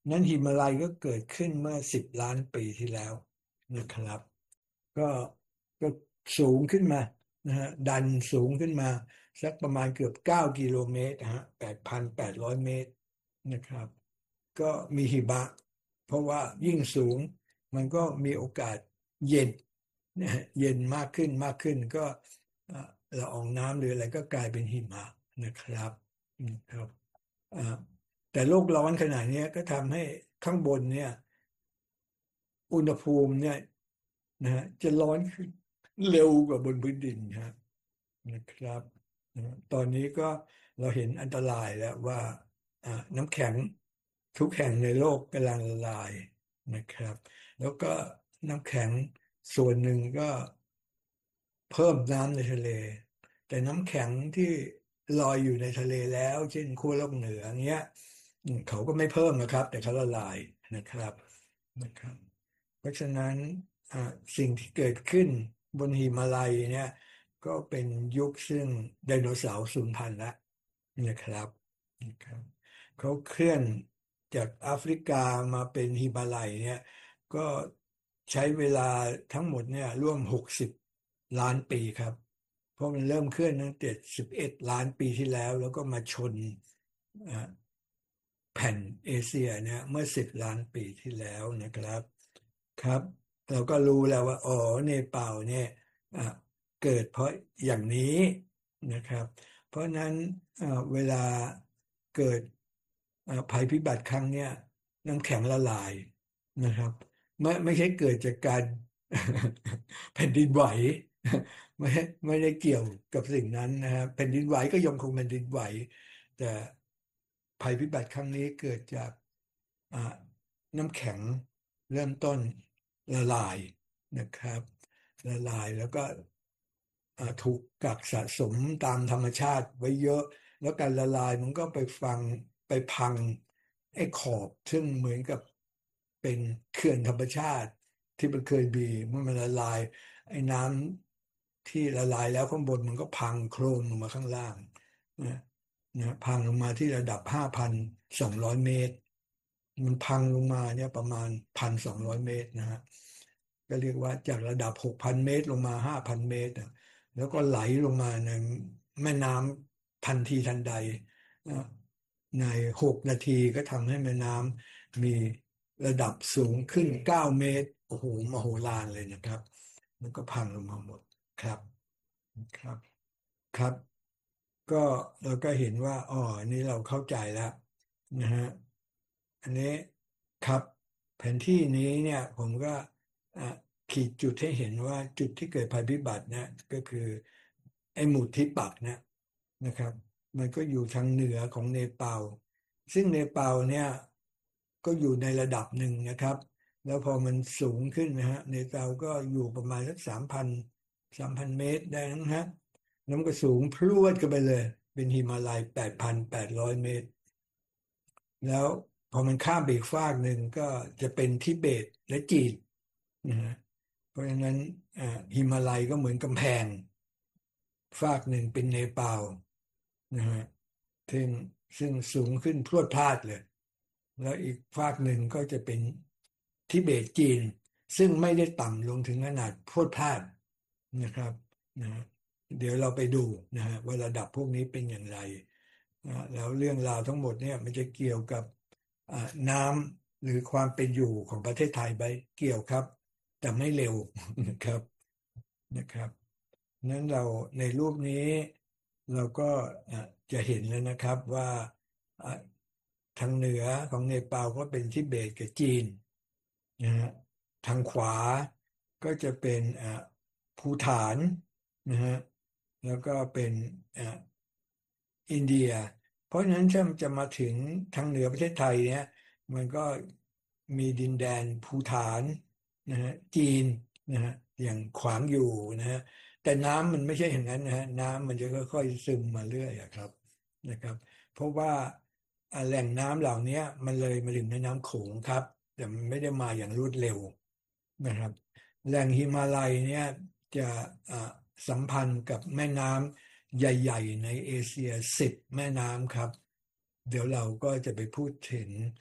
นั้นหิมาลัยก็เกิดขึ้นเมื่อ10 ล้านปีที่แล้วนะครับก็ก็สูงขึ้นมานะฮะดันสูงขึ้นมาสักประมาณเกือบ9 กิโลเมตรนะฮะ8,800 เมตรนะครับก็มีหิมะเพราะว่ายิ่งสูงมันก็มีโอกาสเย็นนะฮะเย็นมากขึ้นมากขึ้นก็เอ่อละอองน้ำหรืออะไรก็กลายเป็นหิมะนะครับครับอ่า แต่โลกร้อนขนาดเนี้ยก็ทำให้ข้างบนเนี่ยอุณหภูมิเนี่ยนะฮะจะร้อนขึ้นเร็วกว่าบนพื้นดินครับนะครับนะตอนนี้ก็เราเห็นอันตรายแล้วว่าน้ำแข็งทุกแห่งในโลกกำลังละลายนะครับแล้วก็น้ำแข็งส่วนหนึ่งก็เพิ่มน้ำในทะเลแต่น้ำแข็งที่ลอยอยู่ในทะเลแล้วเช่นขั้วโลกเหนือเงี้ยเขาก็ไม่เพิ่มนะครับแต่เขาละลายนะครับนะครับเพราะฉะนั้นอ่าสิ่งที่เกิดขึ้นบนหิมาลัยเนี่ยก็เป็นยุคซึ่งไดโนเสาร์สูญพันธุ์แล้วนะครับนะครับเขาเคลื่อนจากแอฟริกามาเป็นหิมาลัยเนี่ยก็ใช้เวลาทั้งหมดเนี่ยร่วม60 ล้านปีครับเพราะมันเริ่มเคลื่อนตั้งแต่11 ล้านปีที่แล้วแล้วก็มาชนอ่า แผ่นเอเชียเนี่ยเมื่อ10 ล้านปีที่แล้วนะครับครับเราก็รู้แล้วว่าอ๋อเนปาลเนี่ยอ่ะเกิดเพราะอย่างนี้นะครับเพราะฉะนั้นเวลาเกิดภัยพิบัติครั้งเนี้ยน้ำแข็งละลายนะครับไม่ใช่เกิดจากการแผ่นดินไหวไม่ไม่ได้เกี่ยวกับสิ่งนั้นนะครับแผ่นดินไหวก็ยังคงแผ่นดินไหว แต่ภัยพิบัติครั้งนี้เกิดจากอ่าน้ำแข็งเริ่มต้นละลายนะครับละลายแล้วก็ถูกกักสะสมตามธรรมชาติไว้เยอะแล้วการละลายมันก็ไปพังไอ้ขอบซึ่งเหมือนกับเป็นเขื่อนธรรมชาติที่มันเคยมีเมื่อมันละลายไอ้น้ำที่ละลายแล้วข้างบนมันก็พังโครมลงมาข้างล่างนะ นะพังลงมาที่ระดับ5,200 เมตรมันพังลงมาเนี่ยประมาณ1,200 เมตรนะฮะก็เรียกว่าจากระดับ6,000 เมตรลงมา5,000 เมตรอะแล้วก็ไหลลงมาในแม่น้ำทันทีทันใดนะใน6 นาทีก็ทำให้แม่น้ำมีระดับสูงขึ้น9 เมตรโอ้โหมโหฬารเลยนะครับแล้วก็พังลงมาหมดครับครับครับ ก็เราก็เห็นว่าอ๋ออันนี้เราเข้าใจแล้วนะฮะอันนี้ครับแผนที่นี้เนี่ยผมก็อ่ะขีดจุดให้เห็นว่าจุดที่เกิดภัยพิบัติเนี่ยก็คือไอ้หมุดที่ปักเนี่ยนะครับมันก็อยู่ทางเหนือของเนปาลซึ่งเนปาลเนี่ยก็อยู่ในระดับหนึ่งนะครับแล้วพอมันสูงขึ้นนะฮะเนปาลก็อยู่ประมาณสัก3,000 เมตรได้นะฮะ น้ำก็สูงพรวดกันไปเลยเป็นหิมาลัย8,800 เมตรแล้วพอมันข้ามไปอีกฟากหนึ่งก็จะเป็นทิเบตและจีนนะฮะเพราะฉะนั้นอ่าหิมาลัยก็เหมือนกำแพงฟากหนึ่งเป็นเนปาลนะฮะซึ่งซึ่งสูงขึ้นพรวดพลาดเลยแล้วอีกฟากหนึ่งก็จะเป็นทิเบตจีนซึ่งไม่ได้ต่ำลงถึงขนาดพรวดพลาดนะครับนะ เดี๋ยวเราไปดูนะฮะว่าระดับพวกนี้เป็นอย่างไรนะแล้วเรื่องราวทั้งหมดเนี่ยมันจะเกี่ยวกับอ่าน้ำหรือความเป็นอยู่ของประเทศไทยไปเกี่ยวครับแต่ไม่เร็วนะครับนะครับนั้นเราในรูปนี้เราก็อ่ะจะเห็นแล้วนะครับว่าอ่ะทางเหนือของเนปาลก็เป็นทิเบตกับจีนนะฮะทางขวาก็จะเป็นภูฏานนะฮะ แล้วก็เป็นอ่าอินเดียเพราะฉะนั้นถ้ามันจะมาถึงทางเหนือประเทศไทยเนี่ยมันก็มีดินแดนภูฏานนะฮะจีนนะฮะอย่างขวางอยู่นะฮะแต่น้ำมันไม่ใช่อย่างนั้นนะฮะน้ำมันจะค่อยๆซึมมาเรื่อยอะครับนะครับเพราะว่าแหล่งน้ำเหล่านี้มันเลยมาถึงแม่น้ำโขงครับแต่มันไม่ได้มาอย่างรวดเร็วนะครับ แหล่งหิมาลัยเนี่ยจะอ่าสัมพันธ์กับแม่น้ำใหญ่ๆในเอเชีย10 แม่น้ำครับเดี๋ยวเราก็จะไปพูดถึง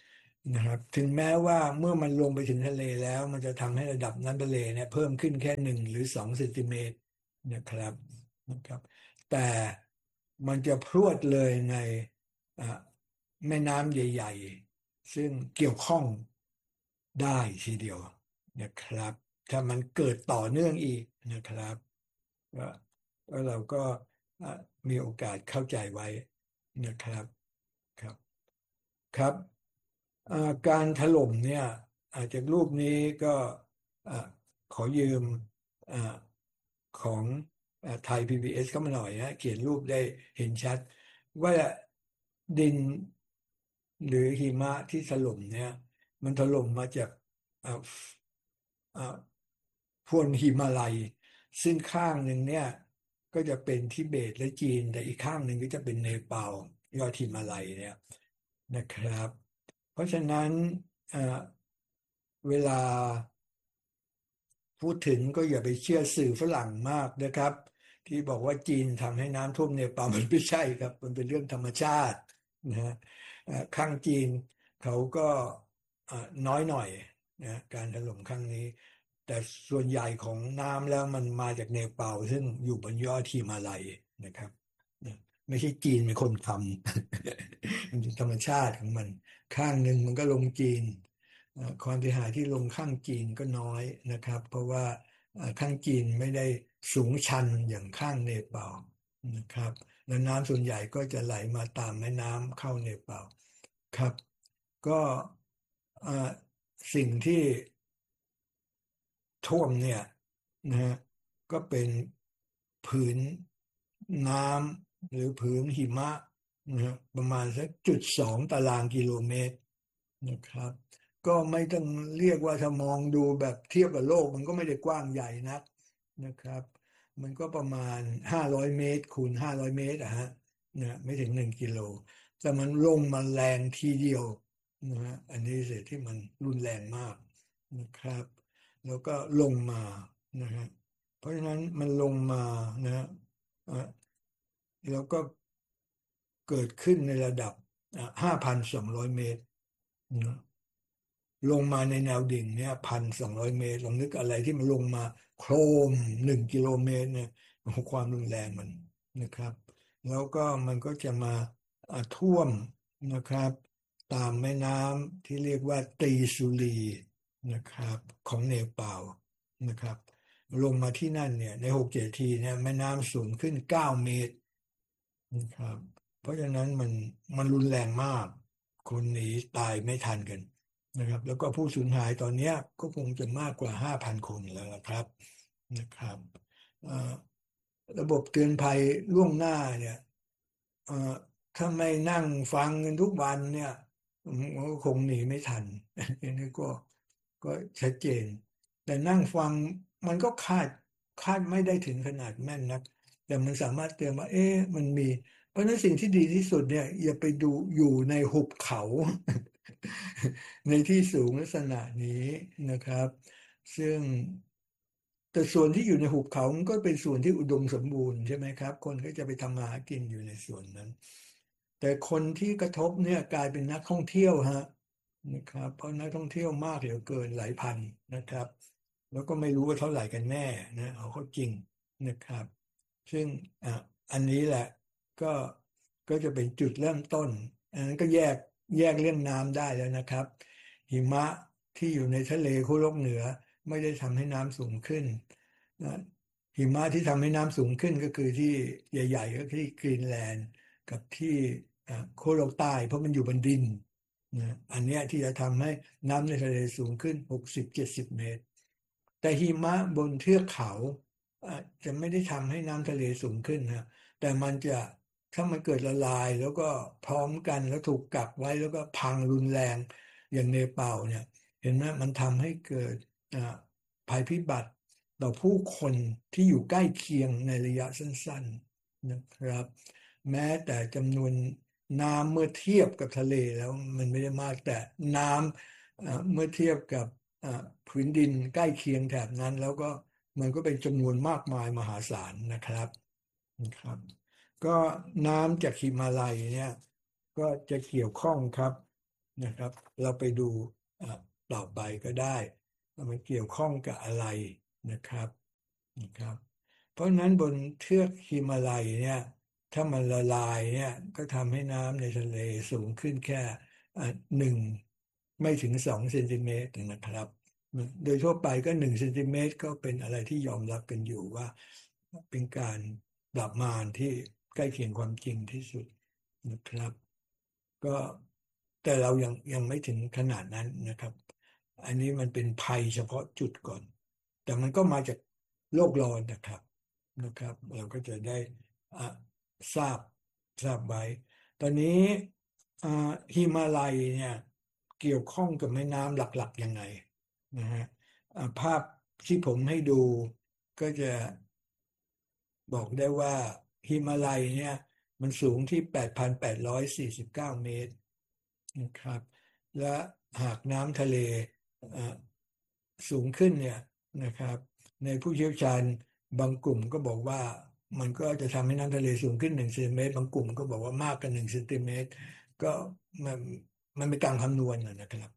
นะครับถึงแม้ว่าเมื่อมันลงไปถึงทะเลแล้วมันจะทำให้ระดับน้ำทะเลเนี่ยเพิ่มขึ้นแค่1 หรือ 2 เซนติเมตรนะครับนะครับแต่มันจะพรวดเลยในอ่าแม่น้ำใหญ่ๆซึ่งเกี่ยวข้องได้ทีเดียวนะครับถ้ามันเกิดต่อเนื่องอีกนะครับก็ก็เราก็อ่ะมีโอกาสเข้าใจไว้นะครับครับครับ อ่าการถล่มเนี่ยจากรูปนี้ก็อ่าขอยืมอ่าของไทย PBS เข้ามาหน่อยนะเขียนรูปได้เห็นชัดว่าดินหรือหิมะที่ถล่มเนี่ยมันถล่มมาจากอ่าอ่าพวกหิมาลัยซึ่งข้างหนึ่งเนี่ยก็จะเป็นทิเบตและจีนแต่อีกข้างหนึ่งก็จะเป็นเนปาลยอดหิมาลัยเนี่ยนะครับ เพราะฉะนั้นเอ่อเวลาพูดถึงก็อย่าไปเชื่อสื่อฝรั่งมากนะครับที่บอกว่าจีนทำให้น้ำท่วมเนปาลมันไม่ใช่ครับมันเป็นเรื่องธรรมชาตินะฮะข้างจีนเขาก็เอ่อน้อยหน่อยนะการถล่มครั้งนี้แต่ส่วนใหญ่ของน้ำแล้วมันมาจากเนปาลซึ่งอยู่บนยอดหิมาลัยนะครับนะไม่ใช่จีนเป็นคนทำมันเป็นธรรมชาติของมันข้างหนึ่งมันก็ลงจีน ความเสียหายที่ลงข้างจีนก็น้อยนะครับเพราะว่าข้างจีนไม่ได้สูงชันอย่างข้างเนปาลนะครับและน้ำส่วนใหญ่ก็จะไหลมาตามแม่น้ำเข้าเนปาลครับก็เอ่อสิ่งที่ท่วมเนี่ยนะฮะก็เป็นผืนน้ำหรือผืนหิมะนะฮะประมาณสัก0.2 ตารางกิโลเมตรนะครับ ก็ไม่ต้องเรียกว่าถ้ามองดูแบบเทียบกับโลกมันก็ไม่ได้กว้างใหญ่นักนะครับมันก็ประมาณ500 เมตรคูณ 500 เมตรอะฮะนะไม่ถึง1 กิโลแต่มันลงมาแรงทีเดียวนะฮะอันนี้สิที่มันรุนแรงมากนะครับแล้วก็ลงมานะฮะเพราะฉะนั้นมันลงมานะฮะเอ่อแล้วก็เกิดขึ้นในระดับ5,200 เมตรนะ ลงมาในแนวดิ่งเนี่ย1,200 เมตรลองนึกอะไรที่มันลงมาโครม1 กิโลเมตรเนี่ยโอ้โหความรุนแรงมันนะครับแล้วก็มันก็จะมาท่วมนะครับตามแม่น้ำที่เรียกว่าตรีสุรีนะครับของเนปาลนะครับลงมาที่นั่นเนี่ยใน6-7 ทีเนี่ยแม่น้ำสูงขึ้น9 เมตรนะครับเพราะฉะนั้นมันรุนแรงมากคนหนีตายไม่ทันกัน นะครับแล้วก็ผู้สูญหายตอนเนี้ยก็คงจะมากกว่า5,000 คนแล้วนะครับนะครับเอ่อระบบเตือนภัยล่วงหน้าเนี่ยเอ่อถ้าไม่นั่งฟังกันทุกวันเนี่ยมันก็คงหนีไม่ทันอันนี้ก็ชัดเจนแต่นั่งฟังมันก็คาดไม่ได้ถึงขนาดแม่นนักแต่มันสามารถเตือนว่าเอ๊ะมันมี เพราะฉะนั้นสิ่งที่ดีที่สุดเนี่ยอย่าไปดูอยู่ในหุบเขาในที่สูงลักษณะนี้นะครับซึ่งแต่ส่วนที่อยู่ในหุบเขามันก็เป็นส่วนที่อุดมสมบูรณ์ใช่ไหมครับคนก็จะไปทำมาหากินอยู่ในส่วนนั้นแต่คนที่กระทบเนี่ยกลายเป็นนักท่องเที่ยวฮะนะครับเพราะนักท่องเที่ยวมากเหลือเกินหลายพันนะครับแล้วก็ไม่รู้ว่าเท่าไหร่กันแน่นะเอาเข้าจริงนะครับซึ่งอันนี้แหละ ก็ก็จะเป็นจุดเริ่มต้นอันนั้นก็แยกเรื่องน้ำได้แล้วนะครับหิมะที่อยู่ในทะเลขั้วโลกเหนือไม่ได้ทำให้น้ำสูงขึ้นนะหิมะที่ทำให้น้ำสูงขึ้นก็คือที่ใหญ่ๆก็คือที่กรีนแลนด์กับที่ขั้วโลกใต้เพราะมันอยู่บนดินนะอันเนี้ยที่จะทำให้น้ำในทะเลสูงขึ้น60-70 เมตรแต่หิมะบนเทือกเขาอ่ะจะไม่ได้ทำให้น้ำทะเลสูงขึ้นนะ แต่มันจะถ้ามันเกิดละลายแล้วก็พร้อมกันแล้วถูกกักไว้แล้วก็พังรุนแรงอย่างเนปาลเนี่ยเห็นไหมมันทำให้เกิดอ่าภัยพิบัติต่อผู้คนที่อยู่ใกล้เคียงในระยะสั้นๆนะครับแม้แต่จำนวนน้ำเมื่อเทียบกับทะเลแล้วมันไม่ได้มากแต่น้ำเมื่อเทียบกับอ่าพื้นดินใกล้เคียงแถบนั้นแล้วก็มันก็เป็นจำนวนมากมายมหาศาลนะครับ นะครับก็น้ำจากหิมาลัยเนี่ยก็จะเกี่ยวข้องครับนะครับเราไปดูอ่ะต่อไปก็ได้ว่ามันเกี่ยวข้องกับอะไรนะครับนะครับเพราะฉะนั้นบนเทือกฮิมาลัยเนี่ยถ้ามันละลายเนี่ยก็ทำให้น้ำในทะเลสูงขึ้นแค่อ่ะหนึ่งไม่ถึง2 เซนติเมตรนะครับโดยทั่วไปก็1 เซนติเมตรก็เป็นอะไรที่ยอมรับกันอยู่ว่าเป็นการประมาณที่ใกล้เคียงความจริงที่สุดนะครับ ก็แต่เรายังไม่ถึงขนาดนั้นนะครับอันนี้มันเป็นภัยเฉพาะจุดก่อนแต่มันก็มาจากโลกร้อนนะครับเราก็จะได้อ่าทราบไว้ตอนนี้อ่าฮิมาลัยเนี่ยเกี่ยวข้องกับแม่น้ำหลักๆยังไงนะฮะภาพที่ผมให้ดูก็จะบอกได้ว่าฮิมาลัยเนี่ยมันสูงที่8,849 เมตร นะครับและหากน้ำทะเลเอ่อสูงขึ้นเนี่ยนะครับในผู้เชี่ยวชาญบางกลุ่มก็บอกว่ามันก็จะทำให้น้ำทะเลสูงขึ้น1 เซนติเมตรบางกลุ่มก็บอกว่ามากกว่า1 เซนติเมตรก็มันมันเป็นการคำนวณนะครับ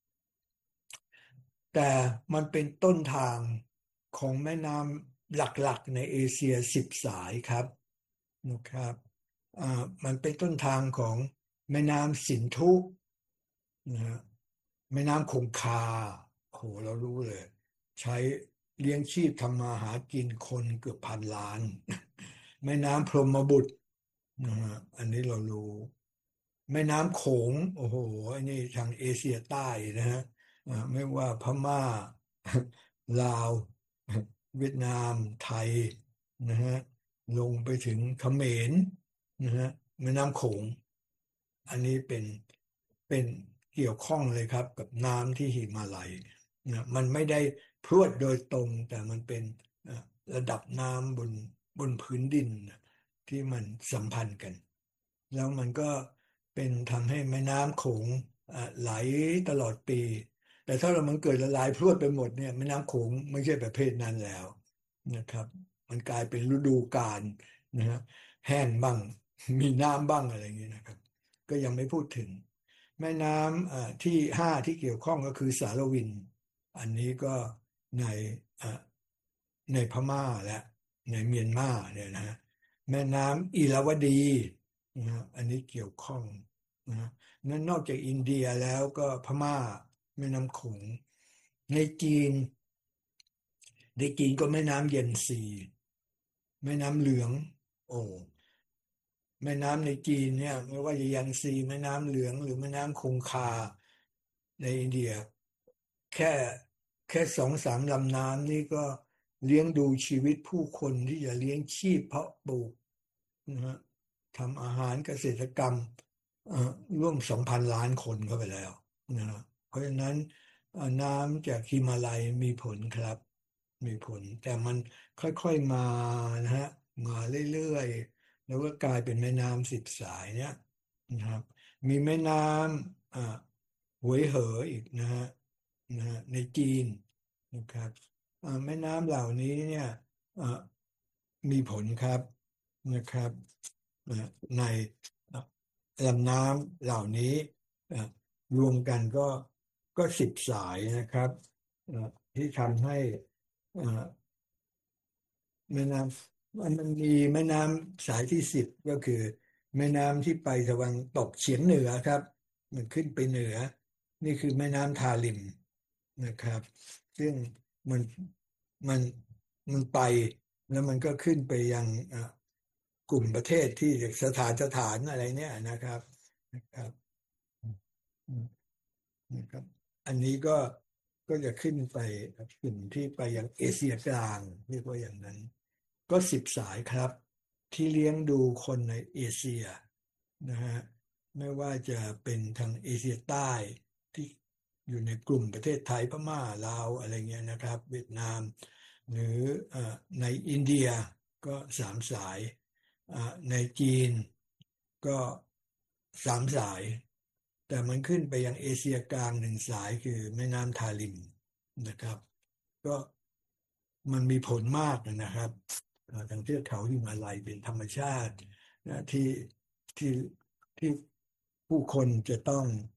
แต่มันเป็นต้นทางของแม่น้ำหลักๆในเอเชีย10 สายครับนะครับอ่ามันเป็นต้นทางของแม่น้ำสินธุ นะฮะแม่น้ำคงคาโอ้โหเรารู้เลยใช้เลี้ยงชีพทำมาหากินคนเกือบ1,000 ล้านแม่น้ำพรหมบุตรนะฮะอันนี้เรารู้แม่น้ำโขงโอ้โหอันนี้ทางเอเชียใต้นะฮะไม่ว่าพม่าลาวเวียดนามไทยนะฮะลงไปถึงเขมรนะฮะแม่น้ำโขง อันนี้เป็นเกี่ยวข้องเลยครับกับน้ำที่หิมาลัยนะมันไม่ได้พรวดโดยตรงแต่มันเป็นเอ่อระดับน้ำบนพื้นดินนะที่มันสัมพันธ์กันแล้วมันก็เป็นทำให้แม่น้ำโขงไหลตลอดปีแต่ถ้าเรามันเกิดละลายพรวดไปหมดเนี่ยแม่น้ำโขงไม่ใช่ประเภทนั้นแล้วนะครับมันกลายเป็นฤดูกาลนะฮะแห้งบ้างมีน้ำบ้างอะไรอย่างเงี้ยนะครับ ก็ยังไม่พูดถึงแม่น้ำที่5ที่เกี่ยวข้องก็คือสารวินอันนี้ก็ในอ่าในพม่าและในเมียนมาเนี่ยนะฮะแม่น้ำอิราวดีนะฮะอันนี้เกี่ยวข้องนะฮะนั้นนอกจากอินเดียแล้วก็พม่าแม่น้ำโขงในจีนก็แม่น้ำเย็นซีแม่น้ำเหลืองโอ้ แม่น้ำในจีนเนี่ยไม่ว่าจะยังซีแม่น้ำเหลืองหรือแม่น้ำคงคาในอินเดียแค่2-3 ลำน้ำนี่ก็เลี้ยงดูชีวิตผู้คนที่จะเลี้ยงชีพเพาะปลูกนะฮะทำอาหารเกษตรกรรมเอ่อร่วม2,000 ล้านคนเข้าไปแล้วนะฮะเพราะฉะนั้นน้ำจากฮิมาลัยมีผลครับมีผลแต่มันค่อยๆมานะฮะมาเรื่อยๆ แล้วก็กลายเป็นแม่น้ำ10 สายเนี่ยนะครับมีแม่น้ำหวยเหออีกนะฮะในจีนนะครับแม่น้ำเหล่านี้เนี่ยอ่ามีผลครับนะครับอ่าในอ่าลำน้ำเหล่านี้อ่ารวมกันก็10 สายนะครับอ่าที่ทำให้อ่า แม่น้ำมันมีแม่น้ำสายที่10ก็คือแม่น้ำที่ไปตะวันตกเฉียงเหนือครับมันขึ้นไปเหนือนี่คือแม่น้ำทาริมนะครับซึ่งมันมันมันไปแล้วมันก็ขึ้นไปยังกลุ่มประเทศที่สถานอะไรเนี่ยนะครับอืม นะครับอันนี้ก็จะขึ้นไปกลุ่มที่ไปยังเอเชียกลางเรียกว่าอย่างนั้นก็10 สายครับที่เลี้ยงดูคนในเอเชียนะฮะไม่ว่าจะเป็นทางเอเชียใต้ที่อยู่ในกลุ่มประเทศไทยพม่าลาวอะไรเงี้ยนะครับเวียดนามหรือเอ่อในอินเดียก็3 สายอ่าในจีนก็3 สายแต่มันขึ้นไปยังเอเชียกลาง1 สายคือแม่น้ำทาริมนะครับก็มันมีผลมากนะครับทางเทือกเขาหิมาลัยเป็นธรรมชาตินะที่ที่ผู้คนจะต้อง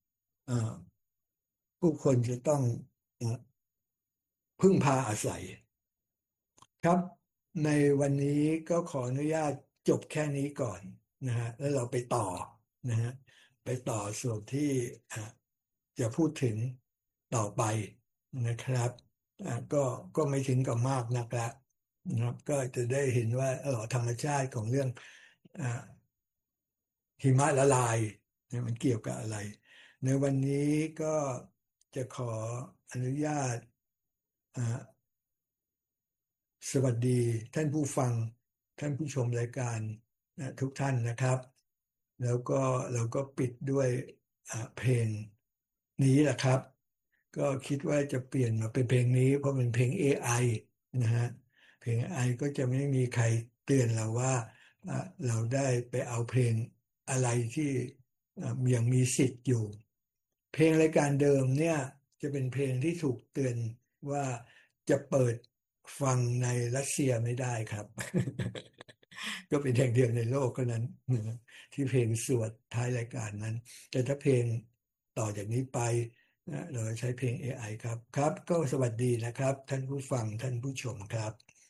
เอ่อผู้คนจะต้องเอ่อพึ่งพาอาศัย ครับในวันนี้ก็ขออนุญาตจบแค่นี้ก่อนนะฮะแล้วเราไปต่อนะฮะไปต่อส่วนที่อ่ะจะพูดถึงต่อไปนะครับก็ไม่ถึงกับมากนักละนะครับก็จะได้เห็นว่าธรรมชาติของเรื่องอ่าหิมะละลายเนี่ยมันเกี่ยวกับอะไรในวันนี้ก็จะขออนุญาตอ่า สวัสดีท่านผู้ฟังท่านผู้ชมรายการทุกท่านนะครับแล้วก็เราก็ปิดด้วยเพลงนี้แหละครับก็คิดว่าจะเปลี่ยนมาเป็นเพลงนี้เพราะเป็นเพลง AI นะฮะเพลง AI ก็จะไม่มีใครเตือนเราว่าอ่ะเราได้ไปเอาเพลงอะไรที่ยังมีสิทธิ์อยู่เพลงรายการเดิมเนี่ยจะเป็นเพลงที่ถูกเตือนว่าจะเปิด ฟังในรัสเซียไม่ได้ครับ ก็เป็นแห่งเดียวในโลกเท่านั้นนะที่เพลงสวดท้ายรายการนั้นแต่ถ้าเพลงต่อจากนี้ไปนะเราใช้เพลง AI ครับครับก็สวัสดีนะครับท่านผู้ฟังท่านผู้ชมครับ